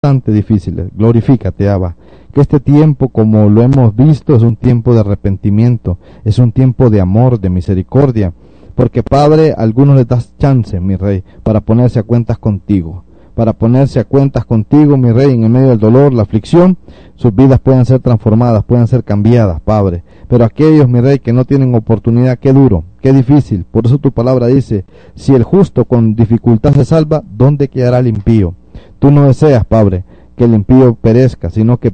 bastante difíciles. Glorifícate, Abba. Que este tiempo, como lo hemos visto, es un tiempo de arrepentimiento, es un tiempo de amor, de misericordia, porque Padre, a algunos les das chance, mi Rey, para ponerse a cuentas contigo, mi Rey, en el medio del dolor, la aflicción, sus vidas puedan ser transformadas, puedan ser cambiadas, Padre. Pero aquellos, mi Rey, que no tienen oportunidad, qué duro, qué difícil. Por eso tu palabra dice, si el justo con dificultad se salva, ¿dónde quedará el impío? Tú no deseas, Padre, que el impío perezca, sino que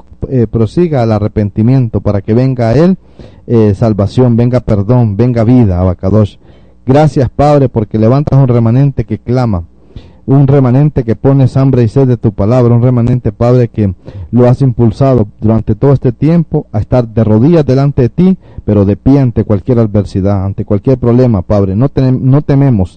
prosiga al arrepentimiento para que venga a él salvación, venga perdón, venga vida, Abacadosh. Gracias, Padre, porque levantas un remanente que clama, un remanente que pones hambre y sed de tu palabra, un remanente, Padre, que lo has impulsado durante todo este tiempo a estar de rodillas delante de ti, pero de pie ante cualquier adversidad, ante cualquier problema, Padre. No tememos,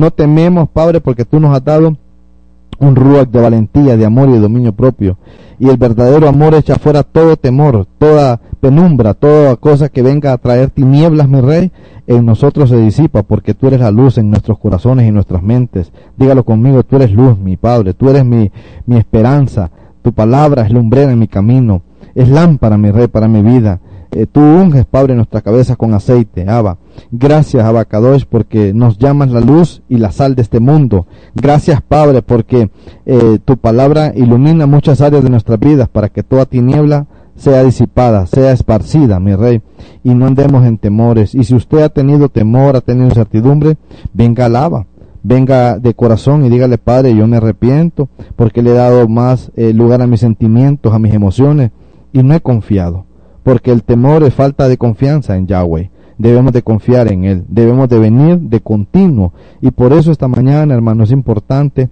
Padre, porque tú nos has dado un ruach de valentía, de amor y de dominio propio, y el verdadero amor echa fuera todo temor, toda penumbra, toda cosa que venga a traer tinieblas, mi Rey, en nosotros se disipa, porque tú eres la luz en nuestros corazones y nuestras mentes. Dígalo conmigo, tú eres luz, mi Padre, tú eres mi esperanza, tu palabra es lumbrera en mi camino, es lámpara, mi Rey, para mi vida. Tú unges, Padre, nuestra cabeza con aceite, Abba. Gracias, Abacadosh, porque nos llamas la luz y la sal de este mundo. Gracias, Padre, porque tu palabra ilumina muchas áreas de nuestras vidas para que toda tiniebla sea disipada, sea esparcida, mi Rey, y no andemos en temores. Y si usted ha tenido temor, ha tenido incertidumbre, venga al Abba, venga de corazón y dígale, Padre, yo me arrepiento porque le he dado más lugar a mis sentimientos, a mis emociones, y no he confiado. Porque el temor es falta de confianza en Yahweh. Debemos de confiar en Él, debemos de venir de continuo. Y por eso esta mañana, hermano, es importante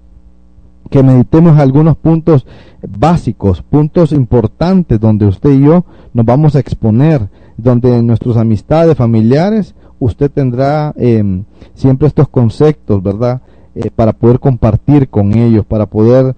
que meditemos algunos puntos básicos, puntos importantes donde usted y yo nos vamos a exponer, donde en nuestras amistades familiares usted tendrá siempre estos conceptos, ¿verdad? Para poder compartir con ellos, para poder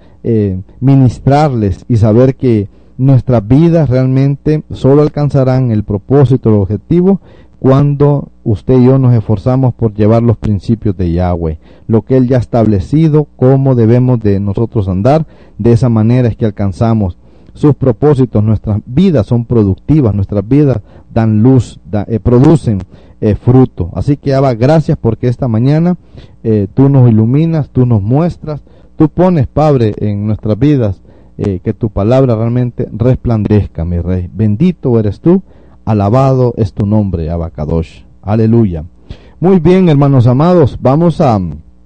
ministrarles y saber que nuestras vidas realmente solo alcanzarán el propósito, el objetivo, cuando usted y yo nos esforzamos por llevar los principios de Yahweh, lo que Él ya ha establecido, cómo debemos de nosotros andar. De esa manera es que alcanzamos sus propósitos. Nuestras vidas son productivas, nuestras vidas dan luz, producen fruto. Así que Abba, gracias porque esta mañana tú nos iluminas, tú nos muestras, tú pones, Padre, en nuestras vidas que tu palabra realmente resplandezca, mi Rey. Bendito eres tú, alabado es tu nombre, Abacadosh. Aleluya. Muy bien, hermanos amados, vamos a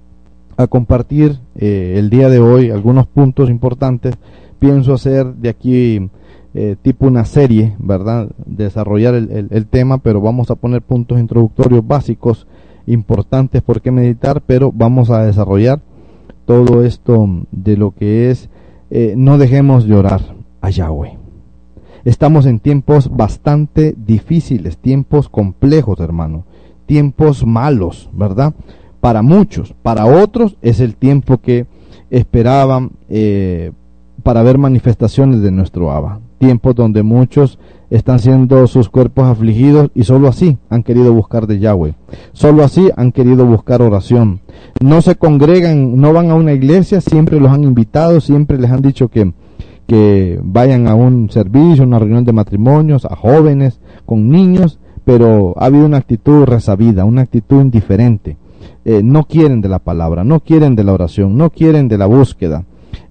compartir el día de hoy algunos puntos importantes. Pienso hacer de aquí tipo una serie, ¿verdad? Desarrollar el tema, pero vamos a poner puntos introductorios básicos, importantes por qué meditar, pero vamos a desarrollar todo esto de lo que es no dejemos de orar a Yahweh. Estamos en tiempos bastante difíciles, tiempos complejos, hermano, tiempos malos, ¿verdad? Para muchos, para otros es el tiempo que esperaban para ver manifestaciones de nuestro Abba. Tiempos donde muchos están siendo sus cuerpos afligidos y solo así han querido buscar de Yahweh. Solo así han querido buscar oración. No se congregan, no van a una iglesia, siempre los han invitado, siempre les han dicho que vayan a un servicio, una reunión de matrimonios, a jóvenes, con niños, pero ha habido una actitud resabida, una actitud indiferente. No quieren de la palabra, no quieren de la oración, no quieren de la búsqueda.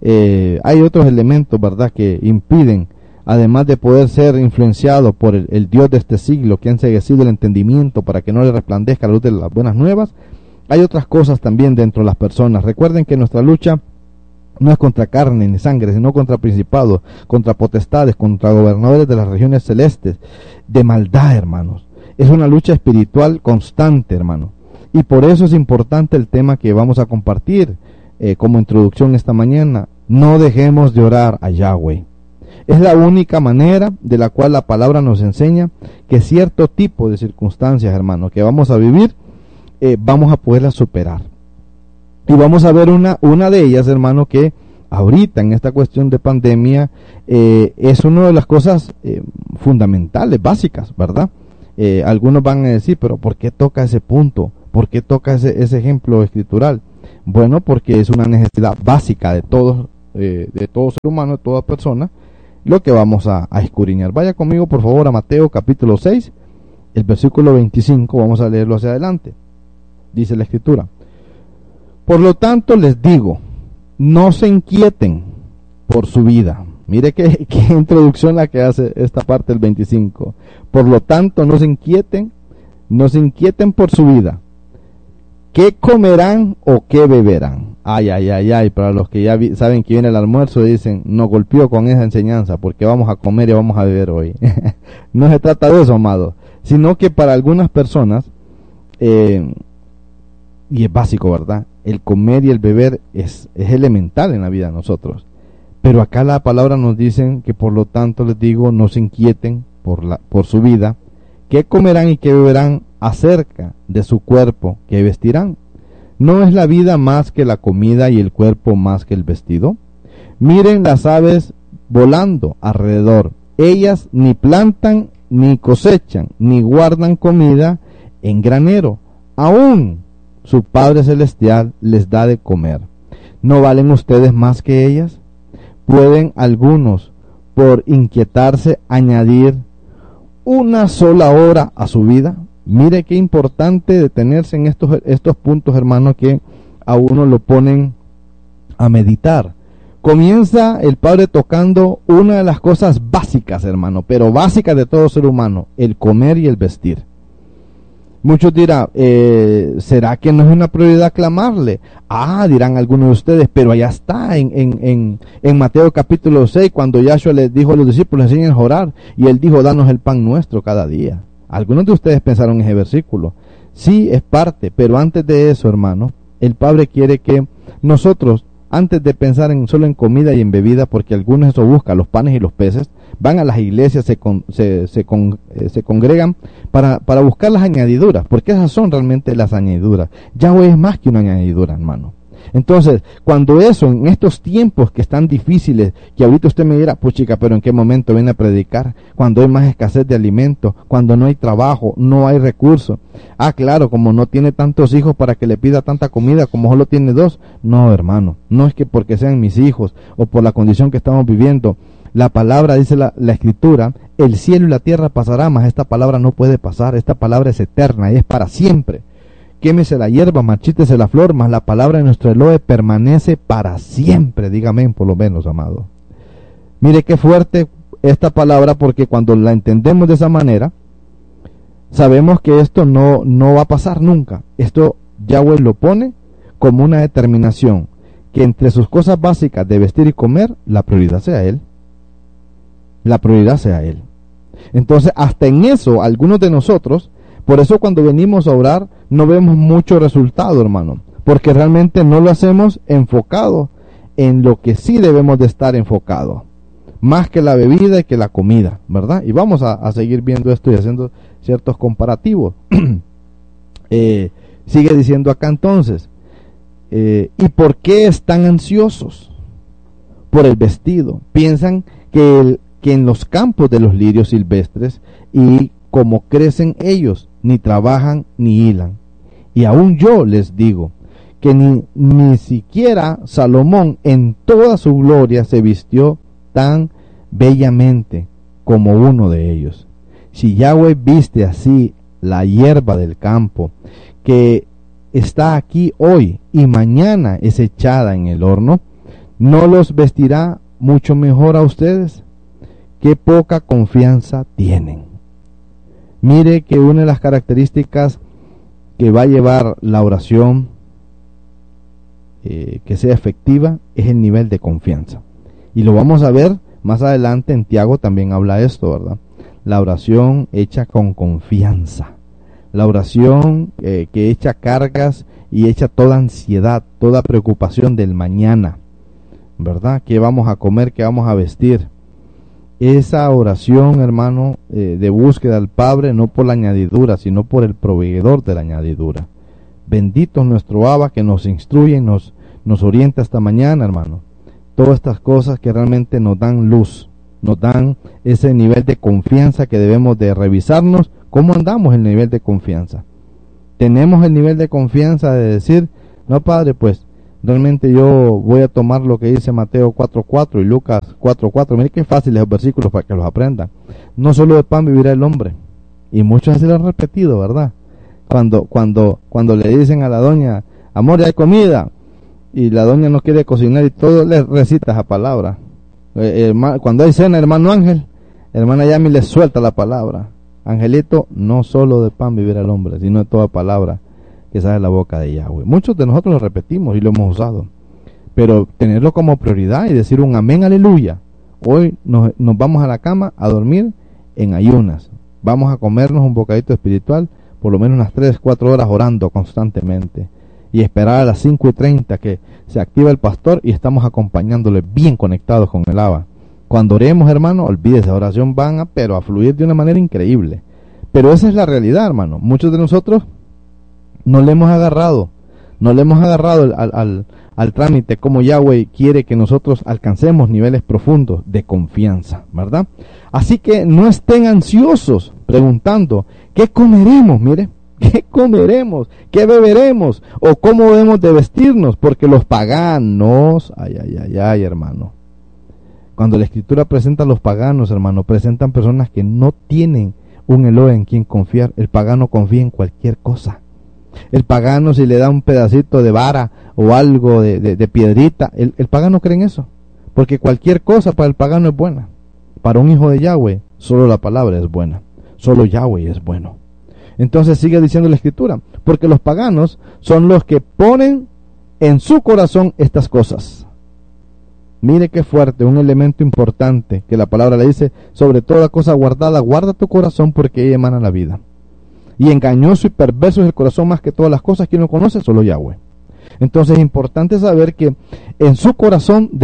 Hay otros elementos, ¿verdad?, que impiden, además de poder ser influenciado por el Dios de este siglo, que ha enceguecido el entendimiento para que no le resplandezca la luz de las buenas nuevas. Hay otras cosas también dentro de las personas. Recuerden que nuestra lucha no es contra carne ni sangre, sino contra principados, contra potestades, contra gobernadores de las regiones celestes, de maldad, hermanos. Es una lucha espiritual constante, hermano. Y por eso es importante el tema que vamos a compartir como introducción esta mañana. No dejemos de orar a Yahweh. Es la única manera de la cual la palabra nos enseña que cierto tipo de circunstancias, hermano, que vamos a vivir, vamos a poderlas superar. Y vamos a ver una de ellas, hermano, que ahorita en esta cuestión de pandemia es una de las cosas fundamentales, básicas, ¿verdad? Algunos van a decir, pero ¿por qué toca ese punto? ¿Por qué toca ese ejemplo escritural? Bueno, porque es una necesidad básica de todos de todo ser humano, de toda persona, lo que vamos a escudriñar. Vaya conmigo por favor a Mateo capítulo 6, el versículo 25, vamos a leerlo hacia adelante. Dice la escritura: por lo tanto les digo, no se inquieten por su vida. Mire qué introducción la que hace esta parte del 25. Por lo tanto, no se inquieten por su vida. ¿Qué comerán o qué beberán? Ay, para los que ya saben que viene el almuerzo, dicen, nos golpeó con esa enseñanza, porque vamos a comer y vamos a beber hoy. No se trata de eso, amado, sino que para algunas personas, y es básico, ¿verdad? El comer y el beber es elemental en la vida de nosotros. Pero acá la palabra nos dicen que por lo tanto les digo, no se inquieten por su vida, qué comerán y qué beberán, acerca de su cuerpo, qué vestirán. ¿No es la vida más que la comida y el cuerpo más que el vestido? Miren las aves volando alrededor, ellas ni plantan ni cosechan, ni guardan comida en granero, aún su Padre Celestial les da de comer. ¿No valen ustedes más que ellas? ¿Pueden algunos, por inquietarse, añadir una sola hora a su vida? Mire qué importante detenerse en estos puntos, hermano, que a uno lo ponen a meditar. Comienza el Padre tocando una de las cosas básicas, hermano, pero básicas de todo ser humano, el comer y el vestir. Muchos dirán, ¿será que no es una prioridad clamarle? Dirán algunos de ustedes, pero allá está en Mateo capítulo 6, cuando Yahshua les dijo a los discípulos, enseñen a orar, y él dijo, danos el pan nuestro cada día. Algunos de ustedes pensaron en ese versículo. Sí, es parte, pero antes de eso, hermano, el Padre quiere que nosotros, antes de pensar solo en comida y en bebida, porque algunos eso buscan, los panes y los peces, van a las iglesias, se congregan para buscar las añadiduras, porque esas son realmente las añadiduras. Yahweh es más que una añadidura, hermano. Entonces, cuando eso, en estos tiempos que están difíciles, que ahorita usted me dirá, pues chica, pero ¿en qué momento viene a predicar? Cuando hay más escasez de alimentos, cuando no hay trabajo, no hay recursos. Claro, como no tiene tantos hijos para que le pida tanta comida, como solo tiene 2. No, hermano, no es que porque sean mis hijos o por la condición que estamos viviendo. La palabra, dice la escritura, el cielo y la tierra pasará, mas esta palabra no puede pasar. Esta palabra es eterna y es para siempre. Quémese la hierba, marchítese la flor, mas la palabra de nuestro Elohe permanece para siempre. Dígame, por lo menos, amado. Mire qué fuerte esta palabra, porque cuando la entendemos de esa manera, sabemos que esto no va a pasar nunca. Esto Yahweh lo pone como una determinación, que entre sus cosas básicas de vestir y comer, la prioridad sea Él. La prioridad sea Él. Entonces, hasta en eso, algunos de nosotros, por eso cuando venimos a orar, no vemos mucho resultado, hermano, porque realmente no lo hacemos enfocado en lo que sí debemos de estar enfocados, más que la bebida y que la comida, ¿verdad? Y vamos a seguir viendo esto y haciendo ciertos comparativos. Sigue diciendo acá entonces, ¿y por qué están ansiosos? Por el vestido. Piensan que en los campos de los lirios silvestres, y como crecen ellos, ni trabajan ni hilan. Y aún yo les digo que ni siquiera Salomón en toda su gloria se vistió tan bellamente como uno de ellos. Si Yahweh viste así la hierba del campo, que está aquí hoy y mañana es echada en el horno, ¿no los vestirá mucho mejor a ustedes? Qué poca confianza tienen. Mire que una de las características que va a llevar la oración que sea efectiva es el nivel de confianza. Y lo vamos a ver más adelante. En Tiago también habla esto, ¿verdad? La oración hecha con confianza. La oración que echa cargas y echa toda ansiedad, toda preocupación del mañana, ¿verdad? ¿Qué vamos a comer? ¿Qué vamos a vestir? Esa oración, hermano, de búsqueda al Padre, no por la añadidura, sino por el proveedor de la añadidura. Bendito nuestro Abba, que nos instruye y nos orienta esta mañana, hermano. Todas estas cosas que realmente nos dan luz, nos dan ese nivel de confianza que debemos de revisarnos. ¿Cómo andamos en el nivel de confianza? Tenemos el nivel de confianza de decir, no, Padre, pues Realmente yo voy a tomar lo que dice Mateo 4:4 y Lucas 4:4. Miren qué fáciles los versículos para que los aprendan. No solo de pan vivirá el hombre. Y muchos así lo han repetido, ¿verdad? Cuando le dicen a la doña, amor, ya hay comida, y la doña no quiere cocinar y todo le recita esa palabra. Cuando hay cena, hermano Ángel, hermana Yami le suelta la palabra. Angelito, no solo de pan vivirá el hombre, sino de toda palabra que sale de la boca de Yahweh. Muchos de nosotros lo repetimos y lo hemos usado, pero tenerlo como prioridad y decir un amén, aleluya. Hoy nos vamos a la cama a dormir en ayunas. Vamos a comernos un bocadito espiritual, por lo menos unas 3-4 horas orando constantemente. Y esperar a las 5:30 que se activa el pastor y estamos acompañándole bien conectados con el Abba. Cuando oremos, hermano, olvídese, la oración van a fluir de una manera increíble. Pero esa es la realidad, hermano. Muchos de nosotros no le hemos agarrado al trámite como Yahweh quiere que nosotros alcancemos niveles profundos de confianza, ¿verdad? Así que no estén ansiosos preguntando, ¿qué comeremos? Mire, ¿qué comeremos? ¿Qué beberemos? ¿O cómo debemos de vestirnos? Porque los paganos, ay, hermano. Cuando la Escritura presenta a los paganos, hermano, presentan personas que no tienen un Elohim en quien confiar. El pagano confía en cualquier cosa. El pagano, si le da un pedacito de vara o algo de piedrita, el pagano cree en eso. Porque cualquier cosa para el pagano es buena. Para un hijo de Yahweh, solo la palabra es buena. Solo Yahweh es bueno. Entonces sigue diciendo la Escritura, porque los paganos son los que ponen en su corazón estas cosas. Mire qué fuerte, un elemento importante que la palabra le dice, sobre toda cosa guardada, guarda tu corazón porque ahí emana la vida. Y engañoso y perverso es el corazón más que todas las cosas. ¿Quién lo conoce? Solo Yahweh. Entonces es importante saber que en su corazón y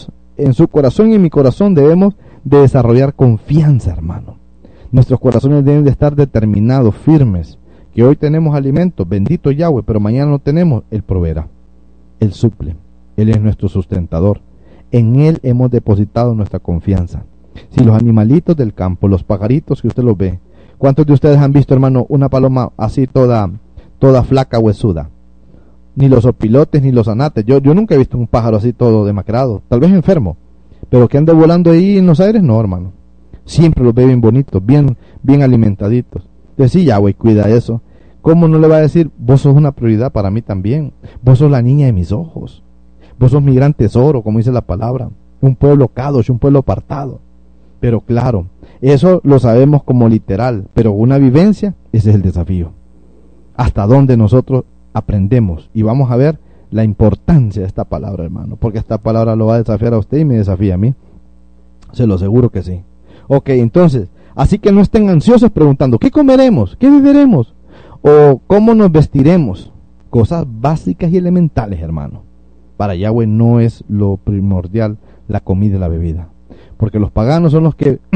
en mi corazón debemos de desarrollar confianza, hermano. Nuestros corazones deben de estar determinados, firmes, que hoy tenemos alimento, bendito Yahweh, pero mañana no tenemos, Él proveerá, Él suple, Él es nuestro sustentador, en Él hemos depositado nuestra confianza. Si los animalitos del campo, los pajaritos que usted los ve, ¿cuántos de ustedes han visto, hermano, una paloma así toda flaca, huesuda? Ni los opilotes, ni los anates, yo nunca he visto un pájaro así todo demacrado, tal vez enfermo, pero que ande volando ahí en los aires, no, hermano. Siempre los ve bien bonitos, bien alimentaditos. Decía, Yahweh, cuida eso. ¿Cómo no le va a decir, vos sos una prioridad para mí también? Vos sos la niña de mis ojos. Vos sos mi gran tesoro, como dice la palabra. Un pueblo kadosh, un pueblo apartado. Pero claro, eso lo sabemos como literal, pero una vivencia, ese es el desafío. Hasta dónde nosotros aprendemos. Y vamos a ver la importancia de esta palabra, hermano. Porque esta palabra lo va a desafiar a usted y me desafía a mí. Se lo aseguro que sí. Ok, entonces, así que no estén ansiosos preguntando, ¿qué comeremos? ¿Qué beberemos? ¿O cómo nos vestiremos? Cosas básicas y elementales, hermano. Para Yahweh no es lo primordial la comida y la bebida. Porque los paganos son los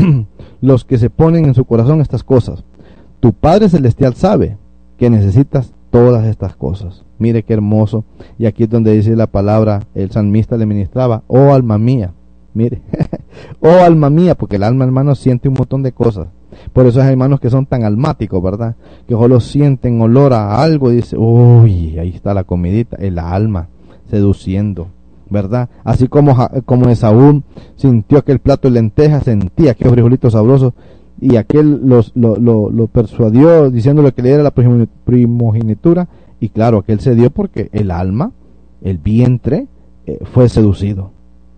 que se ponen en su corazón estas cosas. Tu Padre Celestial sabe que necesitas todas estas cosas. Mire qué hermoso. Y aquí es donde dice la palabra, el salmista le ministraba, oh alma mía. Mire, oh alma mía, porque el alma, hermano, siente un montón de cosas. Por eso hay hermanos que son tan almáticos, ¿verdad? Que solo sienten olor a algo y dice, uy, ahí está la comidita, el alma seduciendo, ¿verdad? Así como Esaú sintió aquel plato de lentejas, sentía aquellos frijolitos sabrosos, y aquel lo persuadió diciéndole que le diera la primogenitura, y claro, aquel se dio porque el alma, el vientre, fue seducido.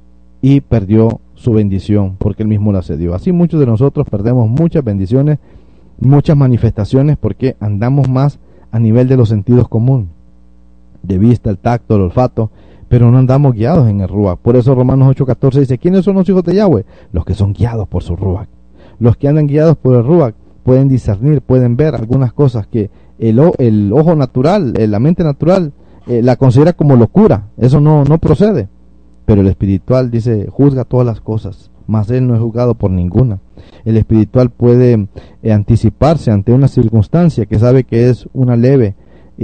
Y perdió su bendición porque él mismo la cedió. Así muchos de nosotros perdemos muchas bendiciones, muchas manifestaciones porque andamos más a nivel de los sentidos comunes, de vista, el tacto, el olfato, pero no andamos guiados en el Ruach. Por eso Romanos 8:14 dice, ¿quiénes son los hijos de Yahweh? Los que son guiados por su Ruach. Los que andan guiados por el Ruach pueden discernir, pueden ver algunas cosas que el ojo natural, la mente natural, la considera como locura. Eso no procede. Pero el espiritual dice, juzga todas las cosas, mas él no es juzgado por ninguna. El espiritual puede anticiparse ante una circunstancia que sabe que es una leve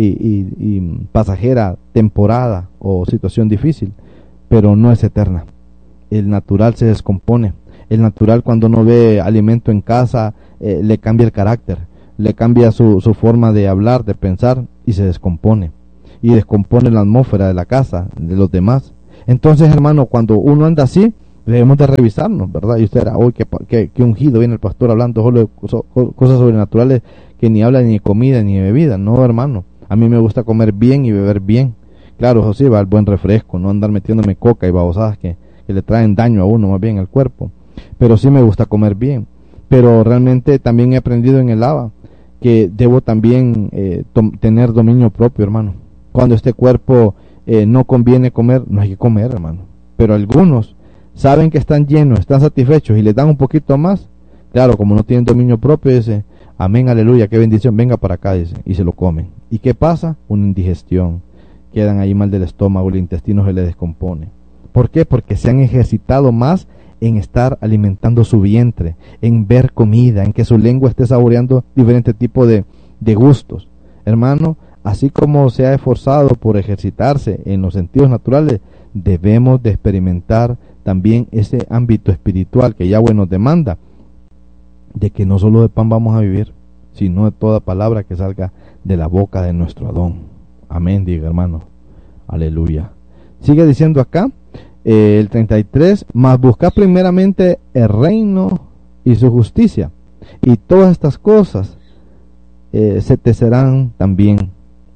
y pasajera temporada o situación difícil, pero no es eterna. El natural se descompone. El natural, cuando no ve alimento en casa, le cambia el carácter, le cambia su forma de hablar, de pensar, y se descompone. y descompone la atmósfera de la casa, de los demás. Entonces, hermano, cuando uno anda así, debemos de revisarnos, ¿verdad? Y usted dirá, uy, qué ungido viene el pastor hablando solo de cosas sobrenaturales, que ni habla ni de comida ni de bebida. No, hermano, a mí me gusta comer bien y beber bien. Claro, eso sí, va el buen refresco, no andar metiéndome coca y babosadas que le traen daño a uno, más bien al cuerpo. Pero sí me gusta comer bien. Pero realmente también he aprendido en el ABA que debo también tener dominio propio, hermano. Cuando este cuerpo no conviene comer, no hay que comer, hermano. Pero algunos saben que están llenos, están satisfechos y les dan un poquito más. Claro, como no tienen dominio propio, dice, amén, aleluya, qué bendición, venga para acá, dice, y se lo comen. ¿Y qué pasa? Una indigestión. Quedan ahí mal del estómago, el intestino se les descompone. ¿Por qué? Porque se han ejercitado más en estar alimentando su vientre, en ver comida, en que su lengua esté saboreando diferentes tipos de gustos. Hermano, así como se ha esforzado por ejercitarse en los sentidos naturales, debemos de experimentar también ese ámbito espiritual que Yahweh nos demanda, de que no solo de pan vamos a vivir, sino de toda palabra que salga de la boca de nuestro Adón. Amén, diga hermano. Aleluya. Sigue diciendo acá, el 33, mas buscad primeramente el reino y su justicia, y todas estas cosas se te serán también.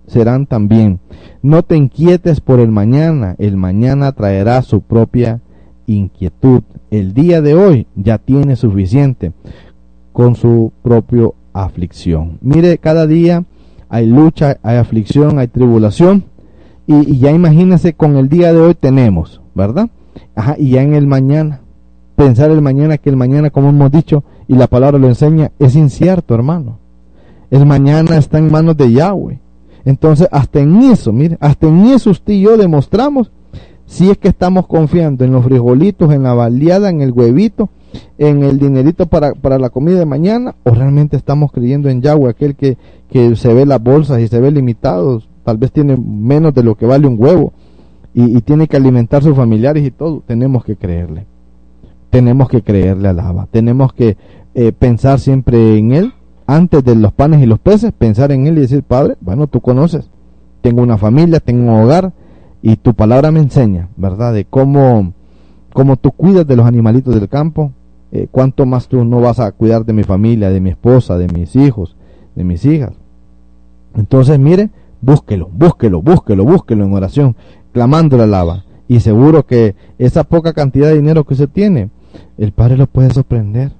No te inquietes por el mañana traerá su propia inquietud. El día de hoy ya tiene suficiente con su propia aflicción. Mire, cada día hay lucha, hay aflicción, hay tribulación, y ya imagínese con el día de hoy tenemos, ¿verdad? Ajá, y ya en el mañana, pensar el mañana, que el mañana, como hemos dicho, y la palabra lo enseña, es incierto, hermano. El mañana está en manos de Yahweh. Entonces, hasta en eso, mire, hasta en eso usted y yo demostramos si es que estamos confiando en los frijolitos, en la baleada, en el huevito, en el dinerito para la comida de mañana, o realmente estamos creyendo en Yahweh, aquel que se ve las bolsas y se ve limitado, tal vez tiene menos de lo que vale un huevo, y tiene que alimentar a sus familiares y todo. Tenemos que creerle al Abba, tenemos que pensar siempre en Él, antes de los panes y los peces, pensar en Él y decir, Padre, bueno, tú conoces, tengo una familia, tengo un hogar, y tu palabra me enseña, ¿verdad?, de cómo tú cuidas de los animalitos del campo, cuánto más tú no vas a cuidar de mi familia, de mi esposa, de mis hijos, de mis hijas. Entonces, mire, búsquelo en oración, clamándole al Abba, y seguro que esa poca cantidad de dinero que usted tiene, el Padre lo puede sorprender.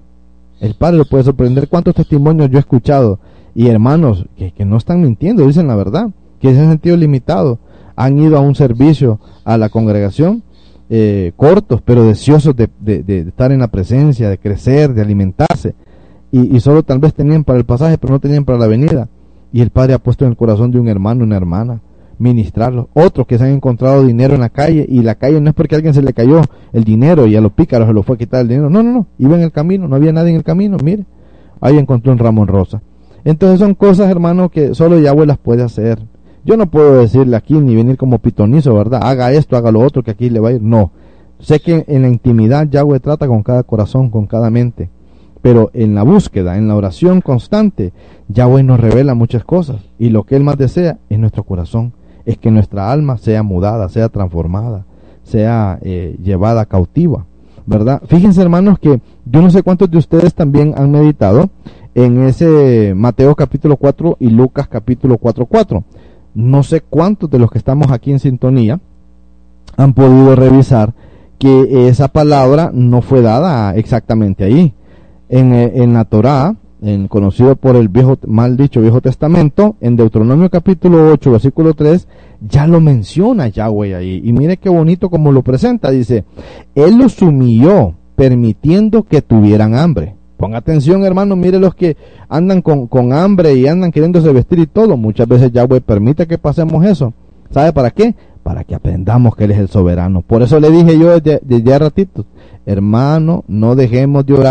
¿Cuántos testimonios yo he escuchado? Y hermanos que no están mintiendo, dicen la verdad, que se han sentido limitados, han ido a un servicio, a la congregación, cortos, pero deseosos de estar en la presencia, de crecer, de alimentarse, y solo tal vez tenían para el pasaje, pero no tenían para la venida, y el Padre ha puesto en el corazón de un hermano, una hermana, ministrarlos. Otros que se han encontrado dinero en la calle, y la calle no es porque a alguien se le cayó el dinero y a los pícaros se lo fue a quitar el dinero, no, iba en el camino, no había nadie en el camino, mire, ahí encontró un ramo en rosa. Entonces son cosas, hermano, que solo Yahweh las puede hacer. Yo no puedo decirle aquí ni venir como pitonizo, ¿verdad? Haga esto, haga lo otro, que aquí le va a ir. No. Sé que en la intimidad Yahweh trata con cada corazón, con cada mente. Pero en la búsqueda, en la oración constante, Yahweh nos revela muchas cosas. Y lo que Él más desea es nuestro corazón. Es que nuestra alma sea mudada, sea transformada, sea llevada cautiva, ¿verdad? Fíjense, hermanos, que yo no sé cuántos de ustedes también han meditado en ese Mateo capítulo 4 y Lucas capítulo 4:4. No sé cuántos de los que estamos aquí en sintonía han podido revisar que esa palabra no fue dada exactamente ahí. En la Torá, conocido por el mal dicho Viejo Testamento, en Deuteronomio capítulo 8, versículo 3, ya lo menciona Yahweh ahí. Y mire qué bonito como lo presenta. Dice, Él los humilló, permitiendo que tuvieran hambre. Ponga atención, hermano, mire los que andan con hambre y andan queriéndose vestir y todo. Muchas veces Yahweh permite que pasemos eso. ¿Sabe para qué? Para que aprendamos que Él es el soberano. Por eso le dije yo desde ratitos, hermano, no dejemos de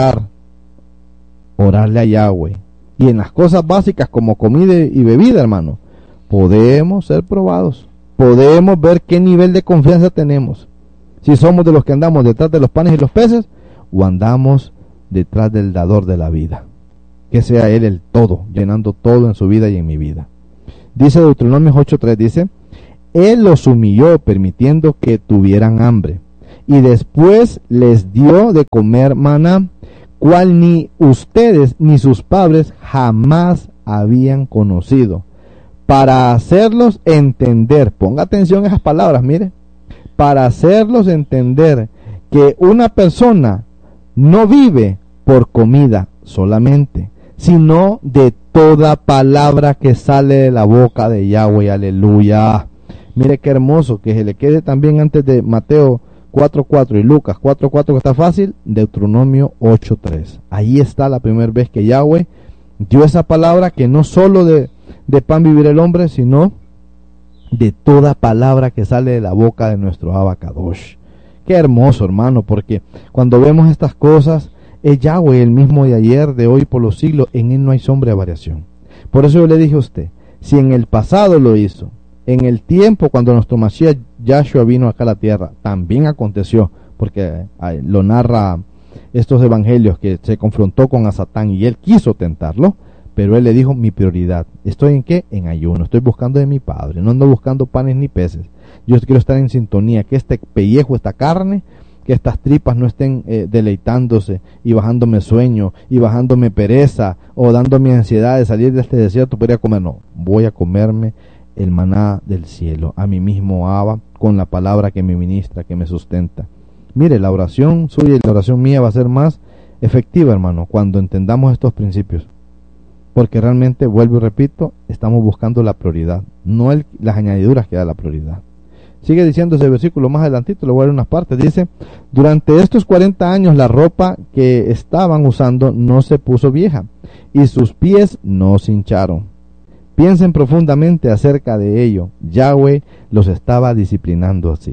orarle a Yahweh. Y en las cosas básicas como comida y bebida, hermano, podemos ser probados. Podemos ver qué nivel de confianza tenemos. Si somos de los que andamos detrás de los panes y los peces, o andamos detrás del dador de la vida. Que sea Él el todo, llenando todo en su vida y en mi vida. Dice Deuteronomio 8:3, dice, Él los humilló permitiendo que tuvieran hambre, y después les dio de comer maná, cual ni ustedes ni sus padres jamás habían conocido, para hacerlos entender, ponga atención a esas palabras, mire, para hacerlos entender que una persona no vive por comida solamente, sino de toda palabra que sale de la boca de Yahweh. Aleluya. Mire qué hermoso, que se le quede también antes de Mateo 4.4 y Lucas 4.4, que está fácil, Deuteronomio 8.3. Ahí está la primera vez que Yahweh dio esa palabra, que no solo de pan vivirá el hombre, sino de toda palabra que sale de la boca de nuestro Abba Kadosh. Qué hermoso, hermano, porque cuando vemos estas cosas, es Yahweh el mismo de ayer, de hoy, por los siglos. En él no hay sombra de variación. Por eso yo le dije a usted, si en el pasado lo hizo, en el tiempo cuando nuestro Mashiach Yahshua vino acá a la tierra, también aconteció, porque lo narra estos evangelios, que se confrontó con a Satán y él quiso tentarlo, pero él le dijo: mi prioridad, ¿estoy en qué? En ayuno, estoy buscando de mi Padre, no ando buscando panes ni peces. Yo quiero estar en sintonía, que este pellejo, esta carne, que estas tripas no estén deleitándose y bajándome sueño y bajándome pereza o dándome ansiedad de salir de este desierto para ir a comer. No, voy a comerme el maná del cielo, a mí mismo Abba, con la palabra que me ministra, que me sustenta. Mire, la oración suya y la oración mía va a ser más efectiva, hermano, cuando entendamos estos principios, porque realmente, vuelvo y repito, estamos buscando la prioridad, no las añadiduras que da la prioridad. Sigue diciendo ese versículo más adelantito, le voy a dar unas partes. Dice: durante estos 40 años la ropa que estaban usando no se puso vieja y sus pies no se hincharon. Piensen profundamente acerca de ello. Yahweh los estaba disciplinando así.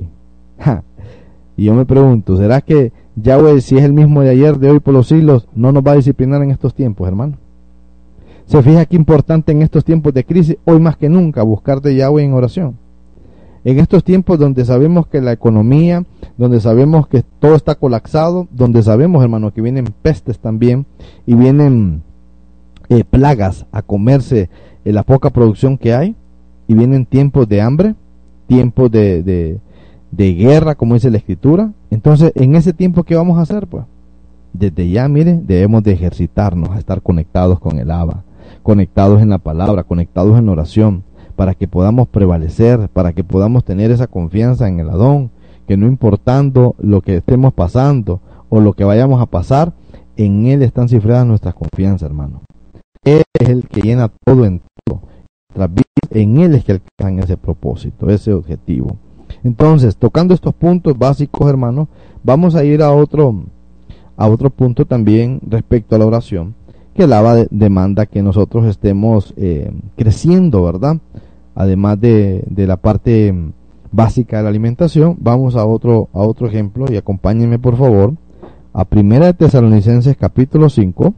Y yo me pregunto, ¿será que Yahweh, si es el mismo de ayer, de hoy, por los siglos, no nos va a disciplinar en estos tiempos, hermano? Se fija qué importante en estos tiempos de crisis, hoy más que nunca, buscar de Yahweh en oración. En estos tiempos donde sabemos que la economía, donde sabemos que todo está colapsado, donde sabemos, hermano, que vienen pestes también y vienen plagas a comerse la poca producción que hay, y vienen tiempos de hambre, tiempos de guerra, como dice la Escritura. Entonces, en ese tiempo, ¿qué vamos a hacer? Pues desde ya, mire, debemos de ejercitarnos a estar conectados con el Abba, conectados en la palabra, conectados en la oración, para que podamos prevalecer, para que podamos tener esa confianza en el Adón, que no importando lo que estemos pasando o lo que vayamos a pasar, en Él están cifradas nuestras confianzas, hermano. Él es el que llena todo en todo. En Él es que alcanzan ese propósito, ese objetivo. Entonces, tocando estos puntos básicos, hermano, vamos a ir a otro punto también respecto a la oración, que el Abba demanda que nosotros estemos creciendo, ¿verdad? Además de la parte básica de la alimentación. Vamos a otro ejemplo, y acompáñenme por favor a 1 Tesalonicenses capítulo 5,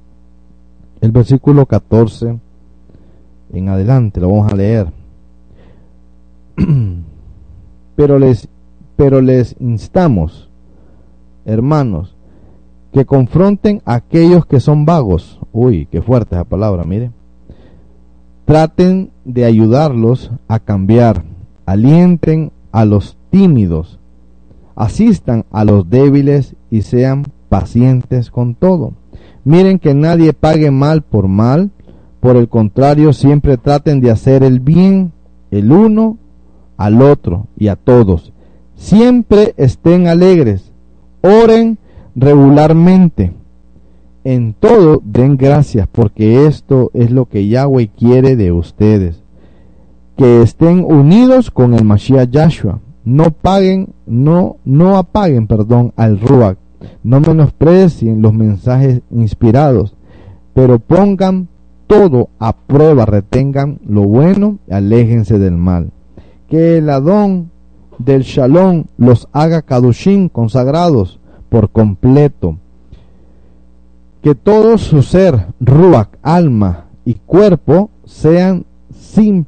el versículo 14 en adelante, lo vamos a leer. Pero les instamos, hermanos, que confronten a aquellos que son vagos. Uy, qué fuerte esa palabra, mire. Traten de ayudarlos a cambiar, alienten a los tímidos, asistan a los débiles y sean pacientes con todo. Miren que nadie pague mal, por el contrario, siempre traten de hacer el bien, el uno al otro y a todos. Siempre estén alegres, oren regularmente. En todo den gracias, porque esto es lo que Yahweh quiere de ustedes, que estén unidos con el Mashiach Yahshua. No apaguen al Ruach, no menosprecien los mensajes inspirados, pero pongan todo a prueba, retengan lo bueno, aléjense del mal. Que el Adón del Shalom los haga kadoshim, consagrados por completo. Que todo su ser, ruach, alma y cuerpo sean sin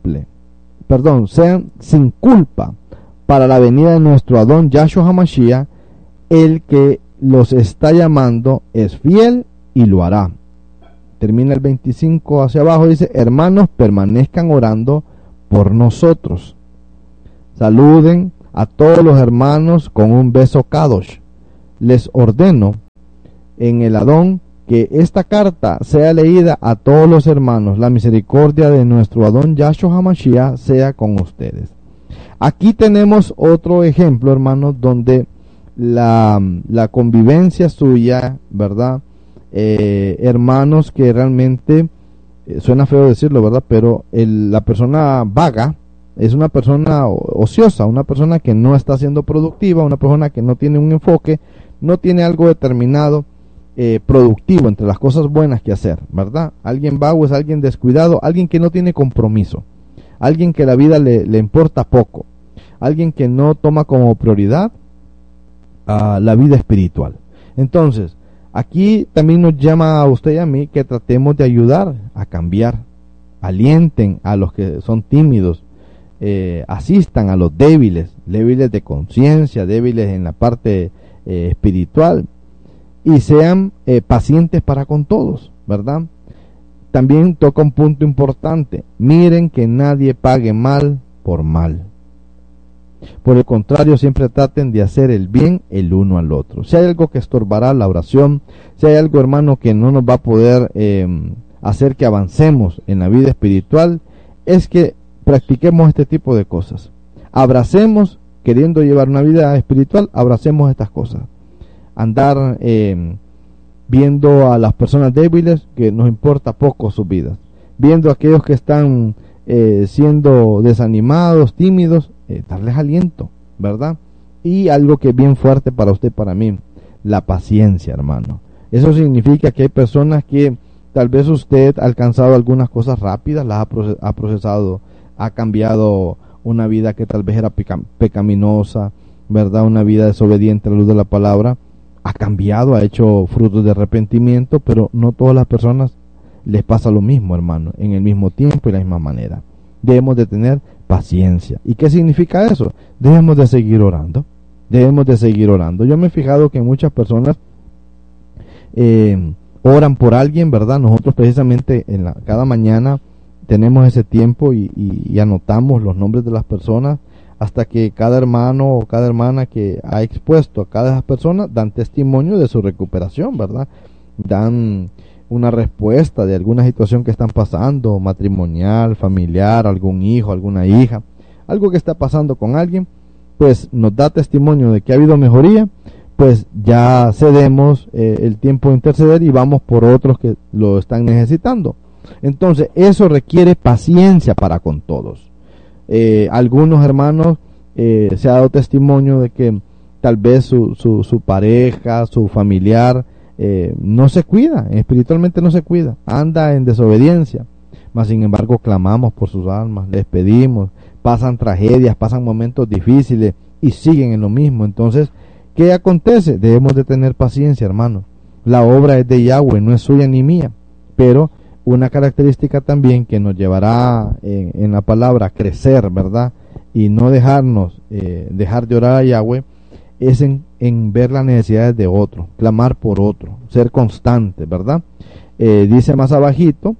culpa para la venida de nuestro Adón Yahshua HaMashiach. El que los está llamando es fiel y lo hará. Termina el 25 hacia abajo, dice: hermanos, permanezcan orando por nosotros. Saluden a todos los hermanos con un beso kadosh. Les ordeno en el Adón que esta carta sea leída a todos los hermanos. La misericordia de nuestro Adón Yahshua HaMashiach sea con ustedes. Aquí tenemos otro ejemplo, hermanos, donde la convivencia suya, ¿verdad? Hermanos que realmente, suena feo decirlo, ¿verdad? Pero la persona vaga es una persona ociosa, una persona que no está siendo productiva, una persona que no tiene un enfoque, no tiene algo determinado, productivo entre las cosas buenas que hacer, ¿verdad? Alguien vago es alguien descuidado, alguien que no tiene compromiso, alguien que la vida le importa poco, alguien que no toma como prioridad la vida espiritual. Entonces, aquí también nos llama a usted y a mí que tratemos de ayudar a cambiar, alienten a los que son tímidos, asistan a los débiles de conciencia, débiles en la parte espiritual, y sean pacientes para con todos, ¿verdad? También toca un punto importante: miren que nadie pague mal por mal. Por el contrario, siempre traten de hacer el bien el uno al otro. Si hay algo que estorbará la oración, si hay algo, hermano, que no nos va a poder hacer que avancemos en la vida espiritual, es que practiquemos este tipo de cosas. Abracemos, queriendo llevar una vida espiritual, abracemos estas cosas. Andar viendo a las personas débiles, que nos importa poco sus vidas. Viendo a aquellos que están siendo desanimados, tímidos, darles aliento, ¿verdad? Y algo que es bien fuerte para usted, para mí, la paciencia, hermano. Eso significa que hay personas que tal vez usted ha alcanzado algunas cosas rápidas, las ha procesado, ha cambiado una vida que tal vez era pecaminosa, ¿verdad? Una vida desobediente a la luz de la palabra, ha cambiado, ha hecho frutos de arrepentimiento, pero no todas las personas les pasa lo mismo, hermano, en el mismo tiempo y la misma manera. Debemos de tener paciencia. ¿Y qué significa eso? Debemos de seguir orando. Debemos de seguir orando. Yo me he fijado que muchas personas oran por alguien, ¿verdad? Nosotros precisamente cada mañana tenemos ese tiempo y anotamos los nombres de las personas, hasta que cada hermano o cada hermana que ha expuesto a cada persona dan testimonio de su recuperación, ¿verdad? Dan una respuesta de alguna situación que están pasando, matrimonial, familiar, algún hijo, alguna hija, algo que está pasando con alguien, pues nos da testimonio de que ha habido mejoría. Pues ya cedemos el tiempo de interceder y vamos por otros que lo están necesitando. Entonces, eso requiere paciencia para con todos. Algunos hermanos se ha dado testimonio de que tal vez su pareja, su familiar, no se cuida, espiritualmente no se cuida, anda en desobediencia, mas sin embargo clamamos por sus almas, les pedimos, pasan tragedias, pasan momentos difíciles y siguen en lo mismo. Entonces, ¿qué acontece? Debemos de tener paciencia, hermano. La obra es de Yahweh, no es suya ni mía, pero una característica también que nos llevará en la palabra a crecer, ¿verdad? Y no dejar de orar a Yahweh, es en ver las necesidades de otro, clamar por otro, ser constante, ¿verdad? Dice más abajito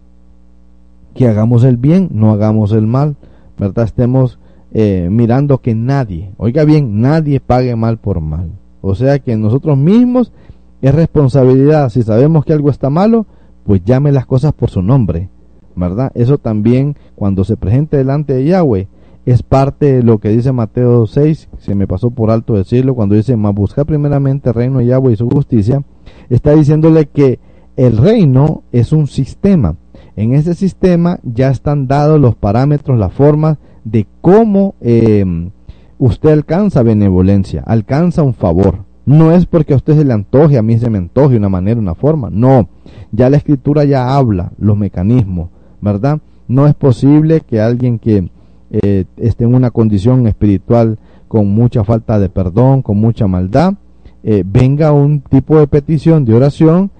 que hagamos el bien, no hagamos el mal, ¿verdad? Estemos mirando que nadie, oiga bien, nadie pague mal por mal. O sea que nosotros mismos es responsabilidad. Si sabemos que algo está malo, pues llame las cosas por su nombre, ¿verdad? Eso también, cuando se presente delante de Yahweh, es parte de lo que dice Mateo 6, se me pasó por alto decirlo, cuando dice: mas busca primeramente el reino de Yahweh y su justicia. Está diciéndole que el reino es un sistema. En ese sistema ya están dados los parámetros, las formas de cómo usted alcanza benevolencia, alcanza un favor. No es porque a usted se le antoje, a mí se me antoje una manera, una forma. No, ya la escritura ya habla los mecanismos, ¿verdad? No es posible que alguien que esté en una condición espiritual con mucha falta de perdón, con mucha maldad, venga un tipo de petición, de oración,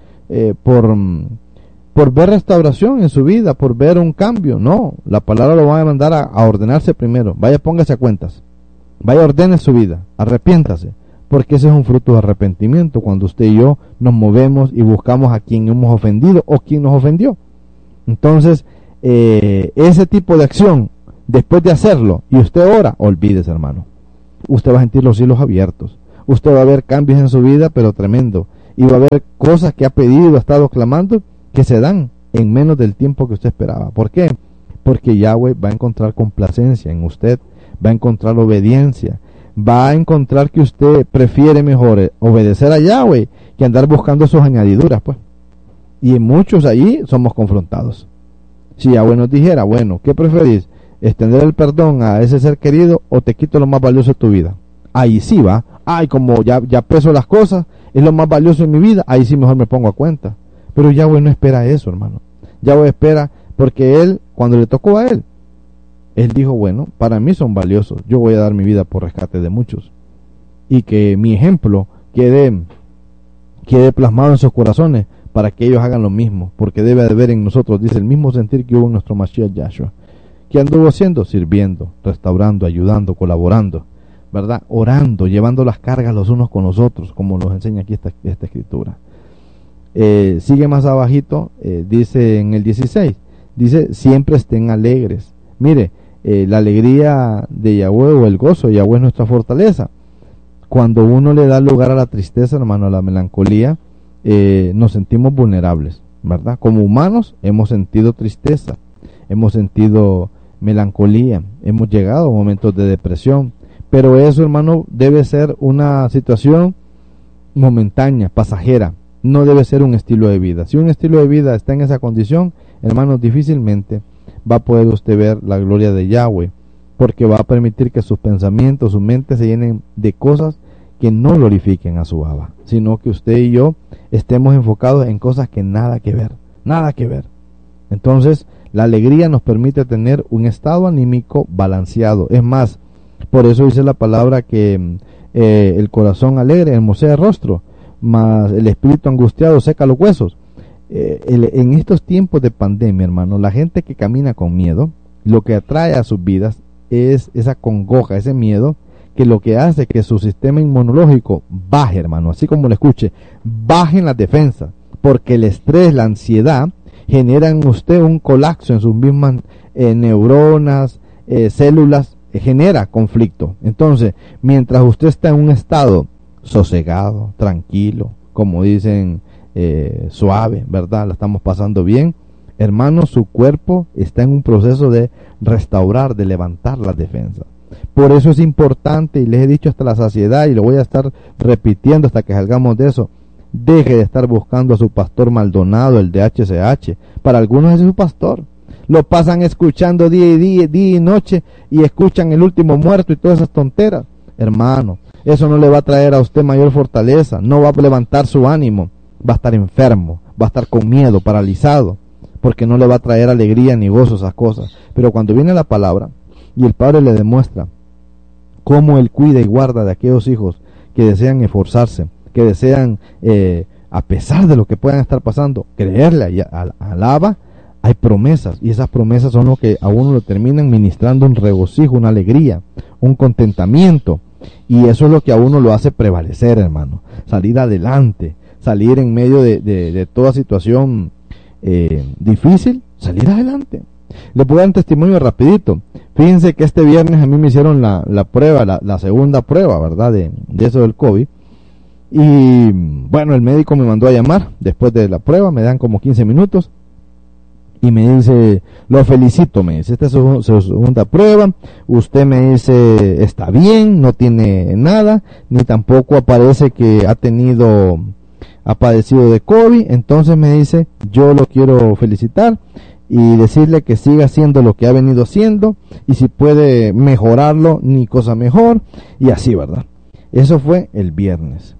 por ver restauración en su vida, por ver un cambio. No, la palabra lo va a mandar a ordenarse primero. Vaya, póngase a cuentas, vaya, ordene su vida, arrepiéntase, porque ese es un fruto de arrepentimiento, cuando usted y yo nos movemos y buscamos a quien hemos ofendido o quien nos ofendió. Entonces, ese tipo de acción Después de hacerlo, y usted ora, olvídese, hermano. Usted va a sentir los cielos abiertos. Usted va a ver cambios en su vida, pero tremendo. Y va a ver cosas que ha pedido, ha estado clamando, que se dan en menos del tiempo que usted esperaba. ¿Por qué? Porque Yahweh va a encontrar complacencia en usted, va a encontrar obediencia, va a encontrar que usted prefiere mejor obedecer a Yahweh que andar buscando sus añadiduras, pues. Y en muchos allí somos confrontados. Si Yahweh nos dijera, bueno, ¿qué preferís? ¿Extender el perdón a ese ser querido o te quito lo más valioso de tu vida? Ahí sí va. Ay, como ya peso las cosas, es lo más valioso en mi vida, ahí sí mejor me pongo a cuenta. Pero Yahweh no espera eso, hermano. Yahweh espera, porque Él, cuando le tocó a Él dijo, bueno, para mí son valiosos, yo voy a dar mi vida por rescate de muchos. Y que mi ejemplo quede plasmado en sus corazones, para que ellos hagan lo mismo, porque debe de haber en nosotros, dice, el mismo sentir que hubo en nuestro Mashiach Yahshua. ¿Qué anduvo haciendo? Sirviendo, restaurando, ayudando, colaborando, ¿verdad? Orando, llevando las cargas los unos con los otros, como nos enseña aquí esta escritura. Sigue más abajito, dice en el 16, dice, siempre estén alegres. Mire, la alegría de Yahweh o el gozo de Yahweh es nuestra fortaleza. Cuando uno le da lugar a la tristeza, hermano, a la melancolía, nos sentimos vulnerables, ¿verdad? Como humanos hemos sentido tristeza, hemos sentido melancolía, hemos llegado a momentos de depresión, pero eso, hermano, debe ser una situación momentánea, pasajera, no debe ser un estilo de vida. Si un estilo de vida está en esa condición, hermano, difícilmente va a poder usted ver la gloria de Yahweh, porque va a permitir que sus pensamientos, su mente se llenen de cosas que no glorifiquen a su Abba, sino que usted y yo estemos enfocados en cosas que nada que ver. Entonces, la alegría nos permite tener un estado anímico balanceado. Es más, por eso dice la palabra que el corazón alegre hermosea el rostro, mas el espíritu angustiado seca los huesos. En estos tiempos de pandemia, hermano, la gente que camina con miedo, lo que atrae a sus vidas es esa congoja, ese miedo, que lo que hace que su sistema inmunológico baje, hermano, así como lo escuche, bajen las defensas, porque el estrés, la ansiedad, generan en usted un colapso en sus mismas neuronas, células, genera conflicto. Entonces, mientras usted está en un estado sosegado, tranquilo, como dicen, suave, ¿verdad? La estamos pasando bien, hermano, su cuerpo está en un proceso de restaurar, de levantar las defensas. Por eso es importante, y les he dicho hasta la saciedad, y lo voy a estar repitiendo hasta que salgamos de eso: deje de estar buscando a su pastor Maldonado, el de HCH. Para algunos es su pastor. Lo pasan escuchando día y noche, y escuchan el último muerto y todas esas tonteras. Hermano, eso no le va a traer a usted mayor fortaleza, no va a levantar su ánimo, va a estar enfermo, va a estar con miedo, paralizado, porque no le va a traer alegría ni gozo esas cosas. Pero cuando viene la palabra, y el Padre le demuestra cómo Él cuida y guarda de aquellos hijos que desean esforzarse, que desean, a pesar de lo que puedan estar pasando, creerle al Abba, hay promesas, y esas promesas son lo que a uno lo terminan ministrando un regocijo, una alegría, un contentamiento, y eso es lo que a uno lo hace prevalecer, hermano, salir adelante, salir en medio de toda situación difícil, salir adelante. Le puedo dar un testimonio rapidito. Fíjense que este viernes a mí me hicieron la prueba, la segunda prueba, ¿verdad? De eso del COVID. Y bueno, el médico me mandó a llamar después de la prueba, me dan como 15 minutos. Y me dice, lo felicito, me dice, esta es su segunda prueba, usted me dice, está bien, no tiene nada, ni tampoco aparece que ha padecido de COVID. Entonces me dice, yo lo quiero felicitar y decirle que siga haciendo lo que ha venido haciendo, y si puede mejorarlo, ni cosa mejor, y así, ¿verdad? Eso fue el viernes.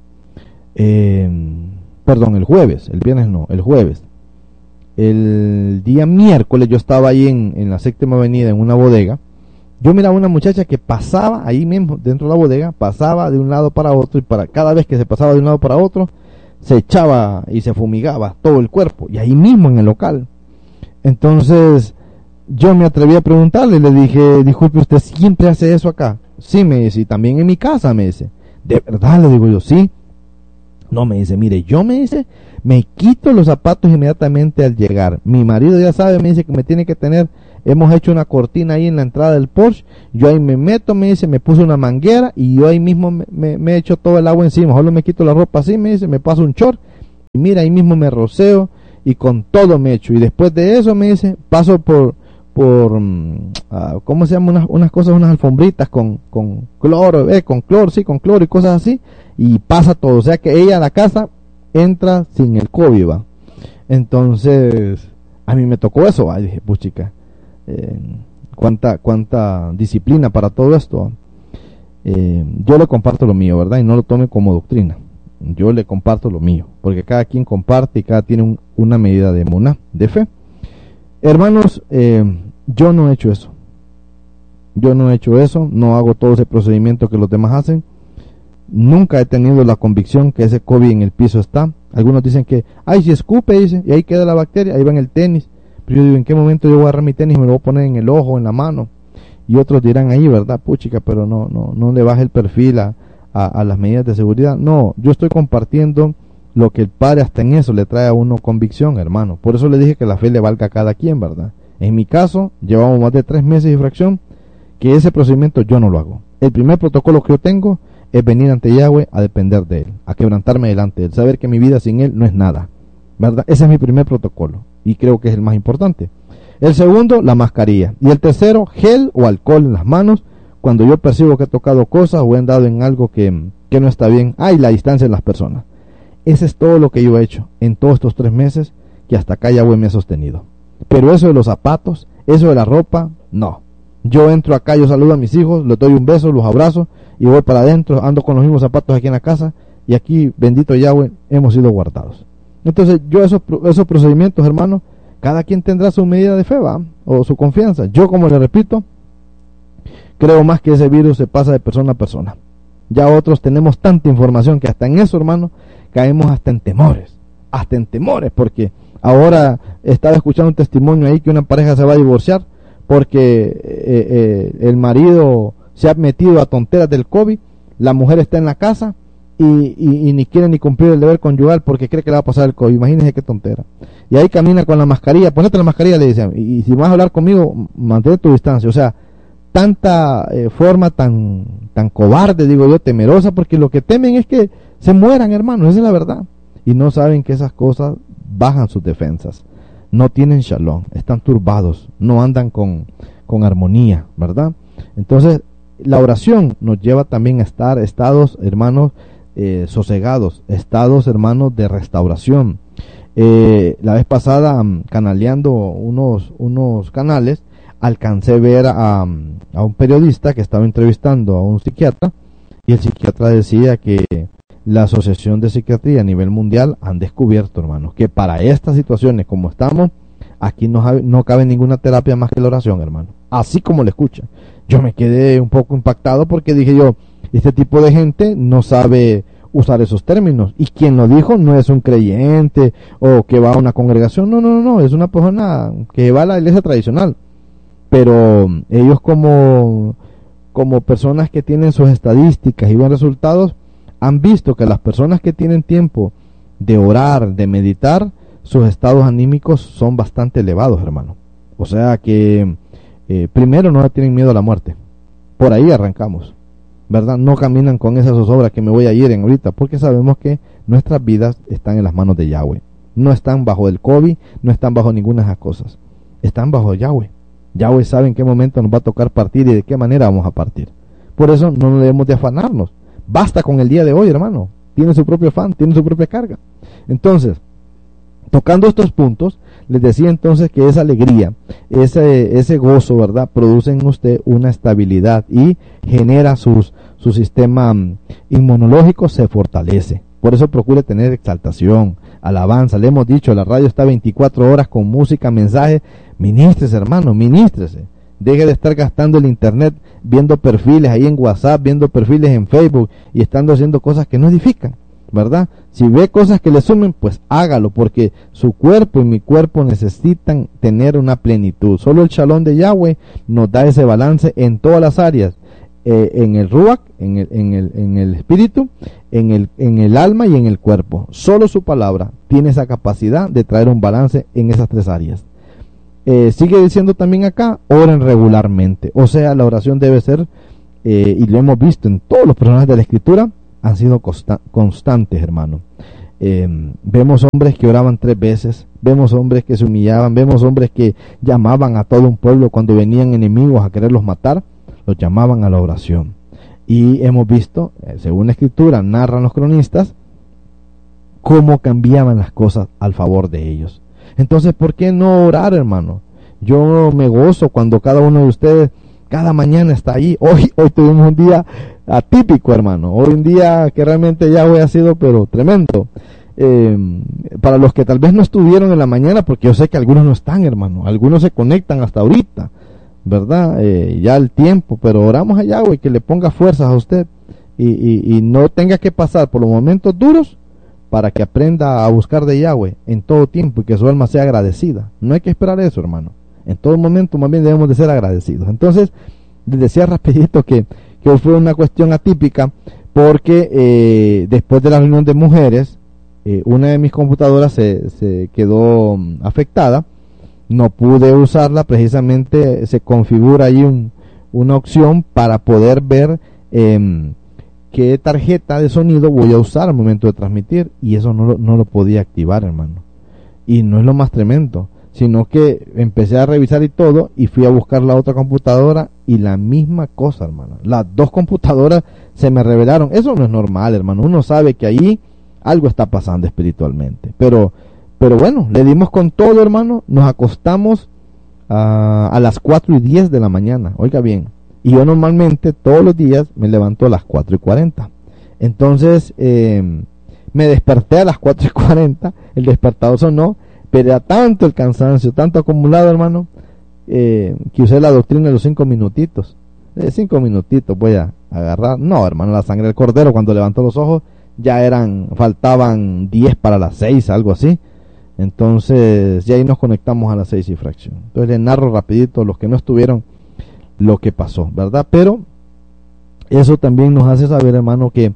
Perdón, el jueves, el viernes no, el jueves. El día miércoles yo estaba ahí en la Séptima Avenida, en una bodega. Yo miraba una muchacha que pasaba ahí mismo, dentro de la bodega, pasaba de un lado para otro, y cada vez que se pasaba de un lado para otro, se echaba y se fumigaba todo el cuerpo, y ahí mismo en el local. Entonces yo me atreví a preguntarle, le dije, disculpe, ¿usted siempre hace eso acá? Sí, me dice, y también en mi casa, me dice. ¿De verdad? Le digo yo, sí. No, me dice, mire, yo, me dice, me quito los zapatos inmediatamente al llegar. Mi marido ya sabe, me dice, que me tiene que tener hemos hecho una cortina ahí en la entrada del Porsche, yo ahí me meto, me dice, me puse una manguera y yo ahí mismo me echo todo el agua encima, solo me quito la ropa así, me dice, me paso un short y mira, ahí mismo me roceo y con todo me echo, y después de eso me dice, paso por ¿cómo se llama? Unas cosas, unas alfombritas con cloro, con cloro, sí, con cloro y cosas así, y pasa todo, o sea que ella a la casa entra sin el COVID, va. Entonces a mí me tocó eso, va, y dije, puchica, cuánta disciplina para todo esto. Yo le comparto lo mío, ¿verdad? Y no lo tome como doctrina, yo le comparto lo mío, porque cada quien comparte y cada tiene una medida de emuná, de fe. Hermanos, yo no he hecho eso. Yo no he hecho eso, no hago todo ese procedimiento que los demás hacen. Nunca he tenido la convicción que ese COVID en el piso está. Algunos dicen que, ay, si escupe, dice, y ahí queda la bacteria, ahí va en el tenis. Pero yo digo, ¿en qué momento yo voy a agarrar mi tenis y me lo voy a poner en el ojo, en la mano? Y otros dirán ahí, ¿verdad? Puchica, pero no le baje el perfil a las medidas de seguridad. No, yo estoy compartiendo lo que el Padre hasta en eso le trae a uno convicción, hermano. Por eso le dije que la fe le valga a cada quien, ¿verdad? En mi caso, llevamos más de 3 meses y fracción que ese procedimiento yo no lo hago. El primer protocolo que yo tengo es venir ante Yahweh a depender de Él, a quebrantarme delante de Él, saber que mi vida sin Él no es nada, ¿verdad? Ese es mi primer protocolo y creo que es el más importante. El segundo, la mascarilla. Y el tercero, gel o alcohol en las manos cuando yo percibo que he tocado cosas o he andado en algo que no está bien. Y la distancia en las personas. Ese es todo lo que yo he hecho en todos estos 3 meses que hasta acá Yahweh me ha sostenido. Pero eso de los zapatos, eso de la ropa, no. Yo entro acá, yo saludo a mis hijos, les doy un beso, los abrazo y voy para adentro, ando con los mismos zapatos aquí en la casa y aquí, bendito Yahweh, hemos sido guardados. Entonces yo esos procedimientos, hermanos, cada quien tendrá su medida de fe, ¿va? O su confianza. Yo, como le repito, creo más que ese virus se pasa de persona a persona. Ya otros tenemos tanta información que hasta en eso, hermano, caemos hasta en temores, porque ahora estaba escuchando un testimonio ahí que una pareja se va a divorciar porque el marido se ha metido a tonteras del COVID, la mujer está en la casa y ni quiere ni cumplir el deber conyugal porque cree que le va a pasar el COVID. Imagínense qué tontera. Y ahí camina con la mascarilla, ponete la mascarilla, le dicen, y si vas a hablar conmigo, mantén tu distancia. O sea, tanta forma tan cobarde, digo yo, temerosa, porque lo que temen es que se mueran, hermanos, esa es la verdad. Y no saben que esas cosas bajan sus defensas. No tienen shalom, están turbados, no andan con armonía, ¿verdad? Entonces, la oración nos lleva también a estar estados, hermanos, sosegados, estados, hermanos, de restauración. La vez pasada, canaleando unos canales, alcancé a ver a un periodista que estaba entrevistando a un psiquiatra, y el psiquiatra decía que la Asociación de Psiquiatría a nivel mundial han descubierto, hermanos, que para estas situaciones como estamos, aquí no cabe ninguna terapia más que la oración, hermano. Así como le escucha. Yo me quedé un poco impactado porque dije yo, este tipo de gente no sabe usar esos términos. Y quien lo dijo no es un creyente o que va a una congregación. No. Es una persona que va a la iglesia tradicional. Pero ellos como personas que tienen sus estadísticas y ven resultados, han visto que las personas que tienen tiempo de orar, de meditar, sus estados anímicos son bastante elevados, hermano. O sea que primero no tienen miedo a la muerte. Por ahí arrancamos, ¿verdad? No caminan con esa zozobra que me voy a ir en ahorita, porque sabemos que nuestras vidas están en las manos de Yahweh. No están bajo el COVID, no están bajo ninguna de esas cosas. Están bajo Yahweh. Yahweh sabe en qué momento nos va a tocar partir y de qué manera vamos a partir. Por eso no debemos de afanarnos. Basta con el día de hoy, hermano. Tiene su propio afán, tiene su propia carga. Entonces, tocando estos puntos, les decía entonces que esa alegría, ese gozo, ¿verdad?, produce en usted una estabilidad y genera su sistema inmunológico, se fortalece. Por eso procure tener exaltación, alabanza. Le hemos dicho, la radio está 24 horas con música, mensajes. Ministrese, hermano, ministrese. Deje de estar gastando el internet viendo perfiles ahí en WhatsApp, viendo perfiles en Facebook y estando haciendo cosas que no edifican, ¿verdad? Si ve cosas que le sumen, pues hágalo, porque su cuerpo y mi cuerpo necesitan tener una plenitud. Solo el shalom de Yahweh nos da ese balance en todas las áreas, en el ruach, en el espíritu, en el alma y en el cuerpo. Solo su palabra tiene esa capacidad de traer un balance en esas 3 áreas. Sigue diciendo también acá, oren regularmente. O sea, la oración debe ser, y lo hemos visto en todos los personajes de la Escritura, han sido constantes, hermano. Vemos hombres que oraban 3 veces, vemos hombres que se humillaban, vemos hombres que llamaban a todo un pueblo cuando venían enemigos a quererlos matar, los llamaban a la oración. Y hemos visto, según la Escritura, narran los cronistas, cómo cambiaban las cosas al favor de ellos. Entonces, ¿por qué no orar, hermano? Yo me gozo cuando cada uno de ustedes cada mañana está ahí. Hoy tuvimos un día atípico, hermano. Hoy un día que realmente Yahweh ha sido pero tremendo. Para los que tal vez no estuvieron en la mañana, porque yo sé que algunos no están, hermano. Algunos se conectan hasta ahorita, ¿verdad? Ya el tiempo, pero oramos a Yahweh que le ponga fuerzas a usted y no tenga que pasar por los momentos duros, para que aprenda a buscar de Yahweh en todo tiempo y que su alma sea agradecida. No hay que esperar eso, hermano. En todo momento más bien debemos de ser agradecidos. Entonces, les decía rapidito que hoy fue una cuestión atípica porque después de la reunión de mujeres, una de mis computadoras se quedó afectada. No pude usarla, precisamente se configura ahí una opción para poder ver qué tarjeta de sonido voy a usar al momento de transmitir, y eso no lo podía activar, hermano. Y no es lo más tremendo, sino que empecé a revisar y todo, y fui a buscar la otra computadora y la misma cosa, hermano. Las 2 computadoras se me revelaron. Eso no es normal, hermano. Uno sabe que ahí algo está pasando espiritualmente, pero bueno, le dimos con todo, hermano. Nos acostamos a las 4:10 de la mañana, oiga bien. Y yo normalmente todos los días me levanto a las 4:40. Entonces me desperté a las 4:40, el despertador sonó, pero era tanto el cansancio, tanto acumulado, hermano, que usé la doctrina de los 5 minutitos. 5 minutitos voy a agarrar. No, hermano, la sangre del cordero, cuando levantó los ojos, faltaban 10 para las 6, algo así. Entonces, ya ahí nos conectamos a las 6 y fracción. Entonces, le narro rapidito los que no estuvieron lo que pasó, ¿verdad? Pero eso también nos hace saber, hermano, que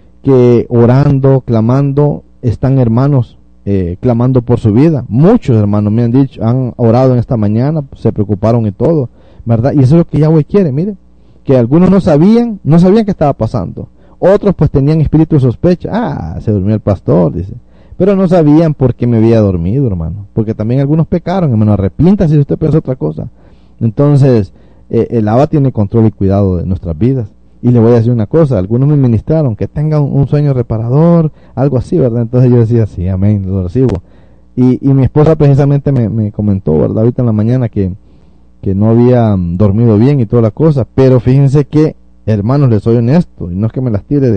orando, clamando, están hermanos clamando por su vida. Muchos hermanos me han dicho, han orado en esta mañana, se preocuparon y todo, ¿verdad? Y eso es lo que Yahweh quiere, mire, que algunos no sabían qué estaba pasando. Otros pues tenían espíritu de sospecha. Se durmió el pastor, dice. Pero no sabían por qué me había dormido, hermano. Porque también algunos pecaron, hermano. Arrepiéntase si usted piensa otra cosa. Entonces, el Abba tiene control y cuidado de nuestras vidas. Y le voy a decir una cosa, algunos me ministraron que tenga un sueño reparador, algo así, ¿verdad? Entonces yo decía, sí, amén, lo recibo. Y mi esposa precisamente me comentó, ¿verdad? Ahorita en la mañana que no había dormido bien y toda la cosa. Pero fíjense que, hermanos, les soy honesto, y no es que me las tire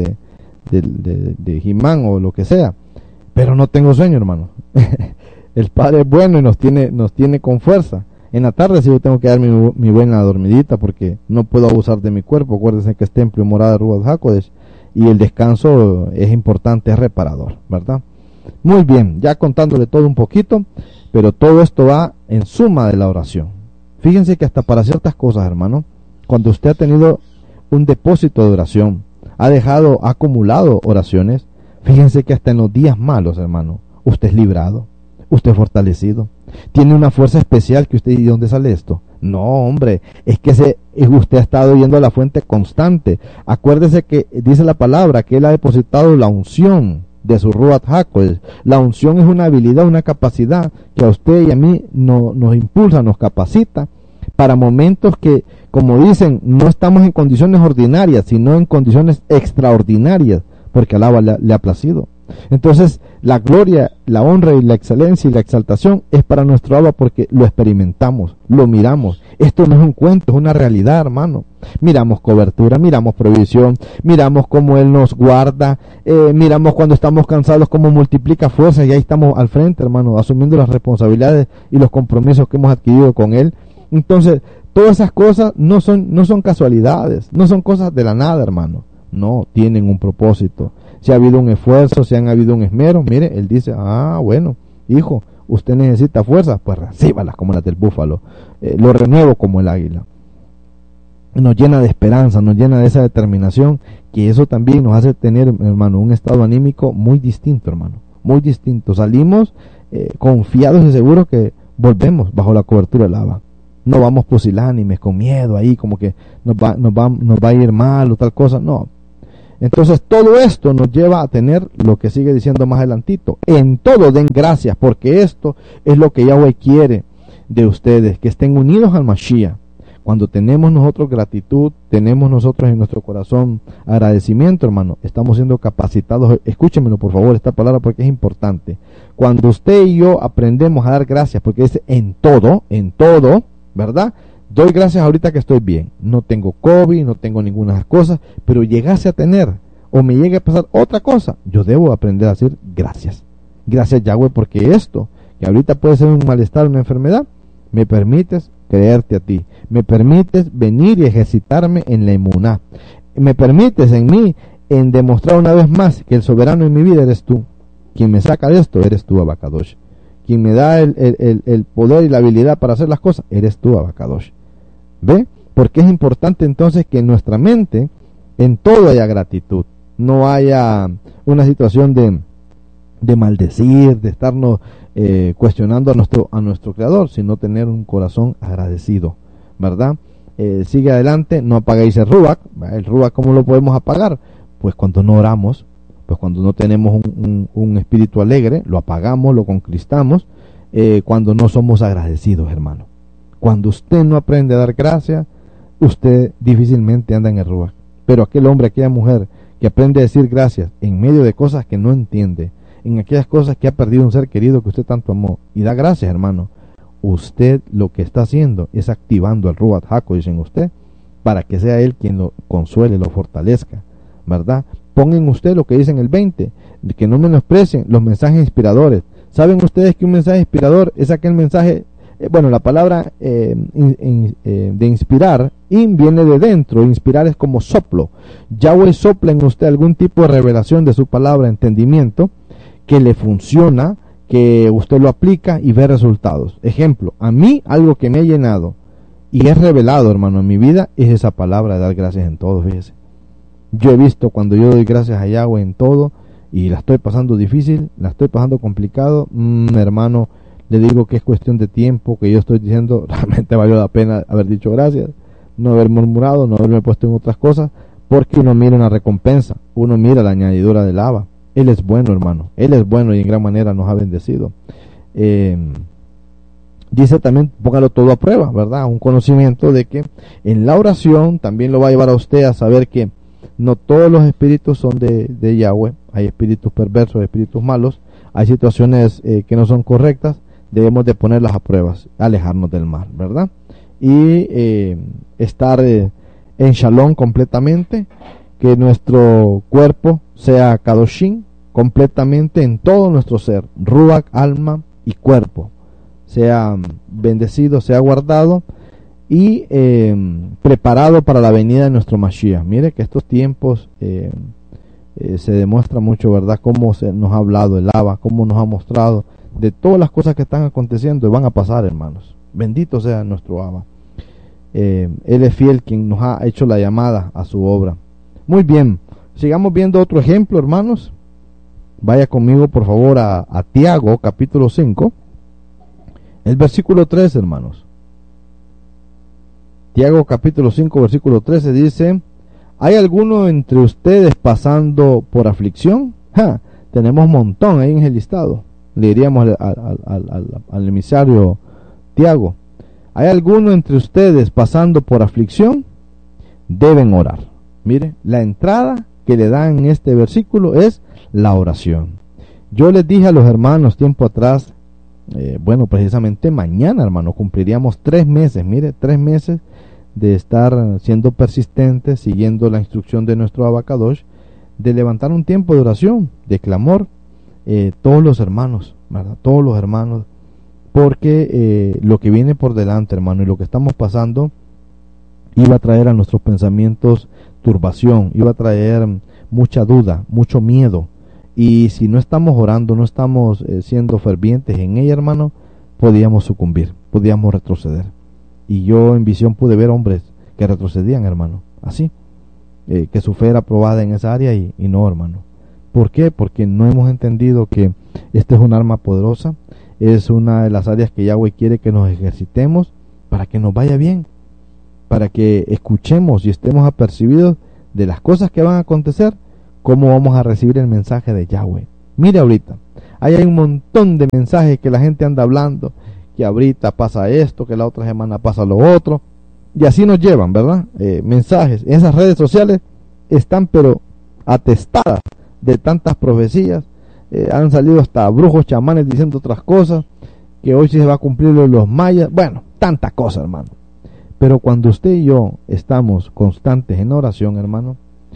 de Jimán o lo que sea, pero no tengo sueño, hermano. El Padre es bueno y nos tiene con fuerza. En la tarde sí yo tengo que dar mi buena dormidita, porque no puedo abusar de mi cuerpo. Acuérdense que es templo y morada de Ruach HaKodesh, y el descanso es importante, es reparador, ¿verdad? Muy bien, ya contándole todo un poquito, pero todo esto va en suma de la oración. Fíjense que hasta para ciertas cosas, hermano, cuando usted ha tenido un depósito de oración, ha acumulado oraciones, fíjense que hasta en los días malos, hermano, usted es librado, usted es fortalecido, tiene una fuerza especial que usted, ¿y de dónde sale esto? No, hombre, es que usted ha estado yendo a la fuente constante. Acuérdese que dice la palabra que él ha depositado la unción de su Ruach HaKodesh. La unción es una habilidad, una capacidad que a usted y a mí nos impulsa, nos capacita para momentos que, como dicen, no estamos en condiciones ordinarias, sino en condiciones extraordinarias, porque al Abba le ha placido. Entonces, la gloria, la honra y la excelencia y la exaltación es para nuestro Abba, porque lo experimentamos, lo miramos. Esto no es un cuento, es una realidad, hermano. Miramos cobertura, miramos provisión, miramos cómo Él nos guarda, miramos cuando estamos cansados cómo multiplica fuerzas, y ahí estamos al frente, hermano, asumiendo las responsabilidades y los compromisos que hemos adquirido con Él. Entonces, todas esas cosas no son casualidades, no son cosas de la nada, hermano. No, tienen un propósito. Si ha habido un esfuerzo, si han habido un esmero, mire, Él dice, bueno, hijo, usted necesita fuerzas, pues recíbalas como las del búfalo, lo renuevo como el águila. Nos llena de esperanza, nos llena de esa determinación, que eso también nos hace tener, hermano, un estado anímico muy distinto, hermano, muy distinto. Salimos confiados y seguros que volvemos bajo la cobertura del Abba. No vamos pusilánimes, con miedo ahí, como que nos va a ir mal o tal cosa. No. Entonces todo esto nos lleva a tener lo que sigue diciendo más adelantito. En todo den gracias, porque esto es lo que Yahweh quiere de ustedes, que estén unidos al Mashiach. Cuando tenemos nosotros gratitud, tenemos nosotros en nuestro corazón agradecimiento, hermano, estamos siendo capacitados. Escúchenmelo por favor esta palabra, porque es importante. Cuando usted y yo aprendemos a dar gracias, porque dice en todo, ¿verdad? Doy gracias ahorita que estoy bien, no tengo COVID, no tengo ninguna de las cosas, pero llegase a tener o me llegue a pasar otra cosa, yo debo aprender a decir gracias. Gracias, Yahweh, porque esto, que ahorita puede ser un malestar, una enfermedad, me permites creerte a ti, me permites venir y ejercitarme en la emuná, me permites en mí en demostrar una vez más que el soberano en mi vida eres tú. Quien me saca de esto eres tú, Abacadosh. Quien me da el poder y la habilidad para hacer las cosas eres tú, Abacadosh. ¿Ve? Porque es importante entonces que en nuestra mente en todo haya gratitud, no haya una situación de maldecir, de estarnos cuestionando a nuestro Creador, sino tener un corazón agradecido, ¿verdad? Sigue adelante, no apaguéis el Ruach. El Ruach, ¿cómo lo podemos apagar? Pues cuando no oramos, pues cuando no tenemos un espíritu alegre, lo apagamos, lo conquistamos, cuando no somos agradecidos, hermano. Cuando usted no aprende a dar gracias, usted difícilmente anda en el Ruach. Pero aquel hombre, aquella mujer que aprende a decir gracias en medio de cosas que no entiende, en aquellas cosas que ha perdido un ser querido que usted tanto amó, y da gracias, hermano, usted lo que está haciendo es activando el Ruach HaKodesh en usted, para que sea él quien lo consuele, lo fortalezca, ¿verdad? Pongan usted lo que dice en el 20, que no menosprecien los mensajes inspiradores. ¿Saben ustedes que un mensaje inspirador es aquel mensaje? Bueno, la palabra de inspirar, viene de dentro, inspirar es como soplo. Yahweh sopla en usted algún tipo de revelación de su palabra, entendimiento, que le funciona, que usted lo aplica y ve resultados. Ejemplo, a mí algo que me ha llenado y es revelado, hermano, en mi vida, es esa palabra de dar gracias en todo, fíjese. Yo he visto cuando yo doy gracias a Yahweh en todo y la estoy pasando difícil, la estoy pasando complicado, hermano, le digo que es cuestión de tiempo, que yo estoy diciendo, realmente valió la pena haber dicho gracias, no haber murmurado, no haberme puesto en otras cosas, porque uno mira una recompensa, uno mira la añadidura del Abba. Él es bueno, hermano, Él es bueno y en gran manera nos ha bendecido. Dice también, póngalo todo a prueba, ¿verdad? Un conocimiento de que en la oración también lo va a llevar a usted a saber que no todos los espíritus son de Yahweh, hay espíritus perversos, espíritus malos, hay situaciones que no son correctas, debemos de ponerlas a pruebas, alejarnos del mal, ¿verdad? Y estar en Shalom completamente, que nuestro cuerpo sea Kadoshim completamente en todo nuestro ser, Ruach, alma y cuerpo, sea bendecido, sea guardado y preparado para la venida de nuestro Mashiach. Mire que estos tiempos se demuestra mucho, ¿verdad? Cómo se nos ha hablado el Abba, cómo nos ha mostrado de todas las cosas que están aconteciendo y van a pasar, hermanos. Bendito sea nuestro Abba. Él es fiel quien nos ha hecho la llamada a su obra. Muy bien, sigamos viendo otro ejemplo, hermanos. Vaya conmigo por favor a Tiago capítulo 5, el versículo 3, hermanos. Tiago capítulo 5 versículo 13 dice: ¿hay alguno entre ustedes pasando por aflicción? Tenemos un montón ahí en el listado. Le diríamos al emisario Tiago: ¿hay alguno entre ustedes pasando por aflicción? Deben orar. Mire, la entrada que le dan en este versículo es la oración. Yo les dije a los hermanos tiempo atrás, bueno, precisamente mañana, hermano, cumpliríamos 3 meses, mire, 3 meses de estar siendo persistentes, siguiendo la instrucción de nuestro Abacadosh, de levantar un tiempo de oración, de clamor, todos los hermanos, ¿verdad? Todos los hermanos, porque lo que viene por delante, hermano, y lo que estamos pasando, iba a traer a nuestros pensamientos turbación, iba a traer mucha duda, mucho miedo, y si no estamos orando, no estamos siendo fervientes en ella, hermano, podíamos sucumbir, podíamos retroceder. Y yo en visión pude ver hombres que retrocedían, hermano, así, que su fe era probada en esa área y no, hermano. ¿Por qué? Porque no hemos entendido que esta es un arma poderosa. es una de las áreas que Yahweh quiere que nos ejercitemos para que nos vaya bien, para que escuchemos y estemos apercibidos de las cosas que van a acontecer, cómo vamos a recibir el mensaje de Yahweh. Mire ahorita, hay un montón de mensajes que la gente anda hablando, que ahorita pasa esto, que la otra semana pasa lo otro, y así nos llevan, ¿verdad? Mensajes. En esas redes sociales están pero atestadas de tantas profecías. Han salido hasta brujos, chamanes diciendo otras cosas, que hoy sí se va a cumplir lo de los mayas. Bueno, tanta cosa, hermano. Pero cuando usted y yo estamos constantes en oración, hermano,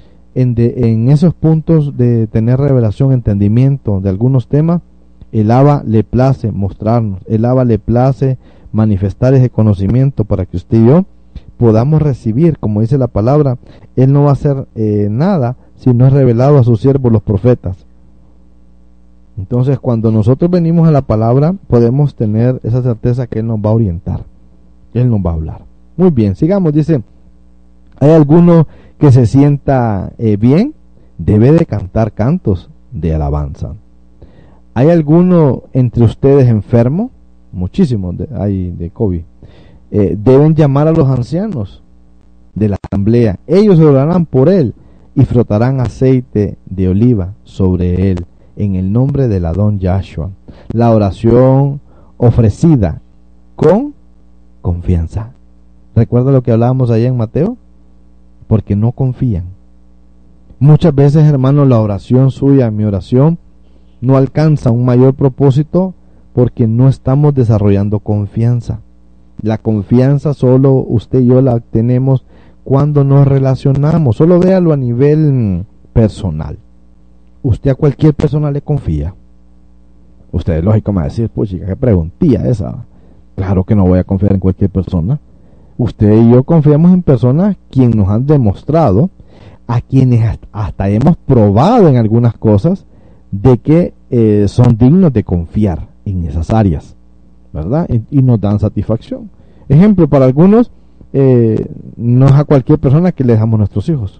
en esos puntos de tener revelación, entendimiento de algunos temas, el Abba le place mostrarnos, el Abba le place manifestar ese conocimiento para que usted y yo podamos recibir, como dice la palabra. Él no va a hacer nada si no es revelado a sus siervos los profetas. Entonces, cuando nosotros venimos a la palabra, podemos tener esa certeza que Él nos va a orientar, Él nos va a hablar. Muy bien, sigamos. Dice, ¿hay alguno que se sienta bien? Debe de cantar cantos de alabanza. ¿Hay alguno entre ustedes enfermo? Muchísimos hay de COVID. Deben llamar a los ancianos de la asamblea. Ellos orarán por él y frotarán aceite de oliva sobre él en el nombre del Adón Yahshua. La oración ofrecida con confianza. ¿Recuerda lo que hablábamos allá en Mateo? Porque no confían. Muchas veces, hermano, la oración suya, mi oración, no alcanza un mayor propósito porque no estamos desarrollando confianza. La confianza solo usted y yo la tenemos cuando nos relacionamos. Solo véalo a nivel personal. Usted a cualquier persona le confía. Usted es lógico me va a decir, pues chica, qué preguntilla esa. Claro que no voy a confiar en cualquier persona. Usted y yo confiamos en personas quienes nos han demostrado, a quienes hasta hemos probado en algunas cosas, de que son dignos de confiar en esas áreas, ¿verdad? Y nos dan satisfacción. Ejemplo, para algunos, no es a cualquier persona que le dejamos nuestros hijos.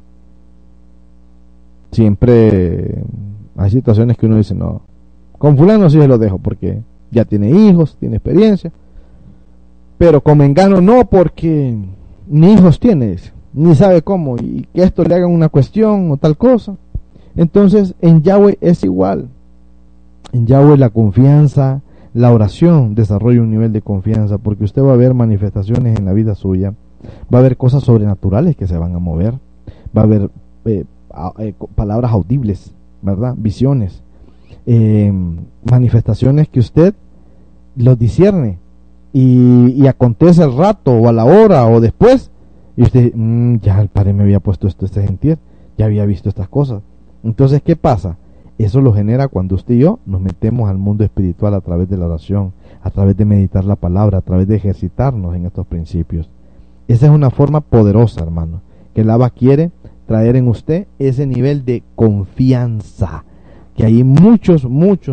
Siempre hay situaciones que uno dice, no, con fulano sí se lo dejo porque ya tiene hijos, tiene experiencia, pero con mengano no, porque ni hijos tiene, ni sabe cómo, y que esto le hagan una cuestión o tal cosa. Entonces en Yahweh es igual. En Yahweh la confianza, la oración desarrolla un nivel de confianza, porque usted va a ver manifestaciones en la vida suya, va a haber cosas sobrenaturales que se van a mover, va a haber palabras audibles, ¿verdad? Visiones, manifestaciones que usted los discierne y acontece al rato o a la hora o después, y usted, ya el Padre me había puesto esto este sentir, ya había visto estas cosas. Entonces, ¿qué pasa? Eso lo genera cuando usted y yo nos metemos al mundo espiritual a través de la oración, a través de meditar la palabra, a través de ejercitarnos en estos principios. Esa es una forma poderosa, hermano, que el Abba quiere traer en usted ese nivel de confianza, que ahí muchos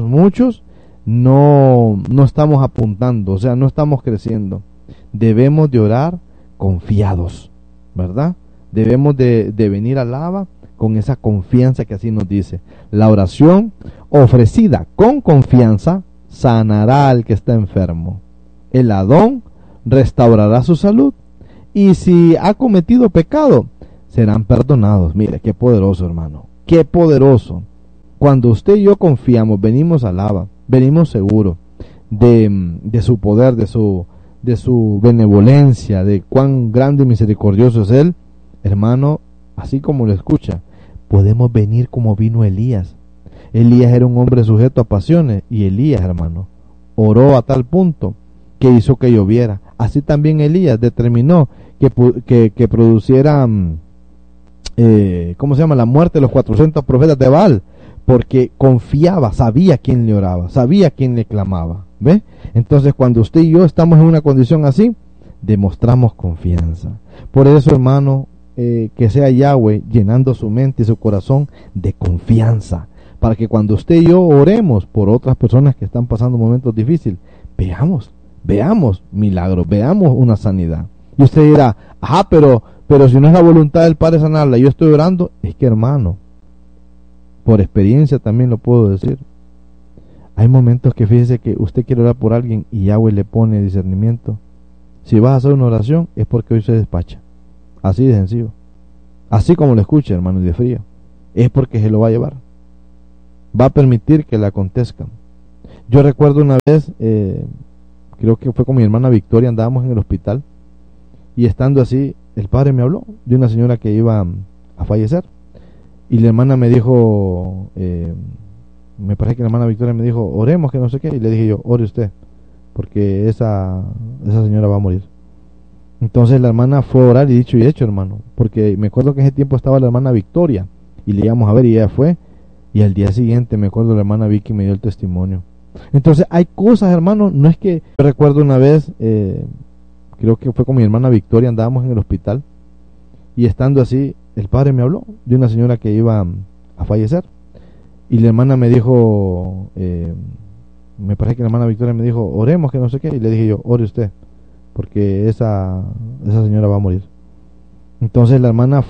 no estamos apuntando, o sea, no estamos creciendo. Debemos de orar confiados, ¿verdad? Debemos de venir al Abba con esa confianza que así nos dice. La oración ofrecida con confianza sanará al que está enfermo. El Adón restaurará su salud. Y si ha cometido pecado, serán perdonados. Mire, qué poderoso, hermano. Qué poderoso. Cuando usted y yo confiamos, venimos al Abba, venimos seguros de su poder, de su benevolencia, de cuán grande y misericordioso es Él, hermano, así como lo escucha, podemos venir como vino Elías. Elías era un hombre sujeto a pasiones, y Elías, hermano, oró a tal punto que hizo que lloviera. Así también Elías determinó que produciera, la muerte de los 400 profetas de Baal, porque confiaba, sabía quién le oraba, sabía quién le clamaba. ¿Ve? Entonces, cuando usted y yo estamos en una condición así, demostramos confianza. Por eso, hermano, que sea Yahweh llenando su mente y su corazón de confianza, para que cuando usted y yo oremos por otras personas que están pasando momentos difíciles, veamos milagros, veamos una sanidad. Y usted dirá, pero si no es la voluntad del Padre sanarla, yo estoy orando. Es que, hermano, por experiencia también lo puedo decir, Hay momentos que fíjese que usted quiere orar por alguien y Yahweh le pone discernimiento. Si vas a hacer una oración es porque hoy se despacha. Así de sencillo. Así como lo escucha, hermano, y de frío. Es porque se lo va a llevar. Va a permitir que le acontezcan. Yo recuerdo una vez, creo que fue con mi hermana Victoria, andábamos en el hospital y estando así, el padre me habló de una señora que iba a fallecer y la hermana me dijo, me parece que la hermana Victoria me dijo, oremos que no sé qué, y le dije yo, ore usted, porque esa señora va a morir. Entonces la hermana fue a orar y dicho y hecho, hermano, porque me acuerdo que en ese tiempo estaba la hermana Victoria y le íbamos a ver y ella fue, y al día siguiente me acuerdo la hermana Vicky me dio el testimonio. Entonces hay cosas, hermano, no es que yo recuerdo una vez, creo que fue con mi hermana Victoria, andábamos en el hospital y estando así, el padre me habló de una señora que iba a fallecer y la hermana me dijo, me parece que la hermana Victoria me dijo, oremos que no sé qué, y le dije yo, ore usted, porque esa señora va a morir. Entonces la hermana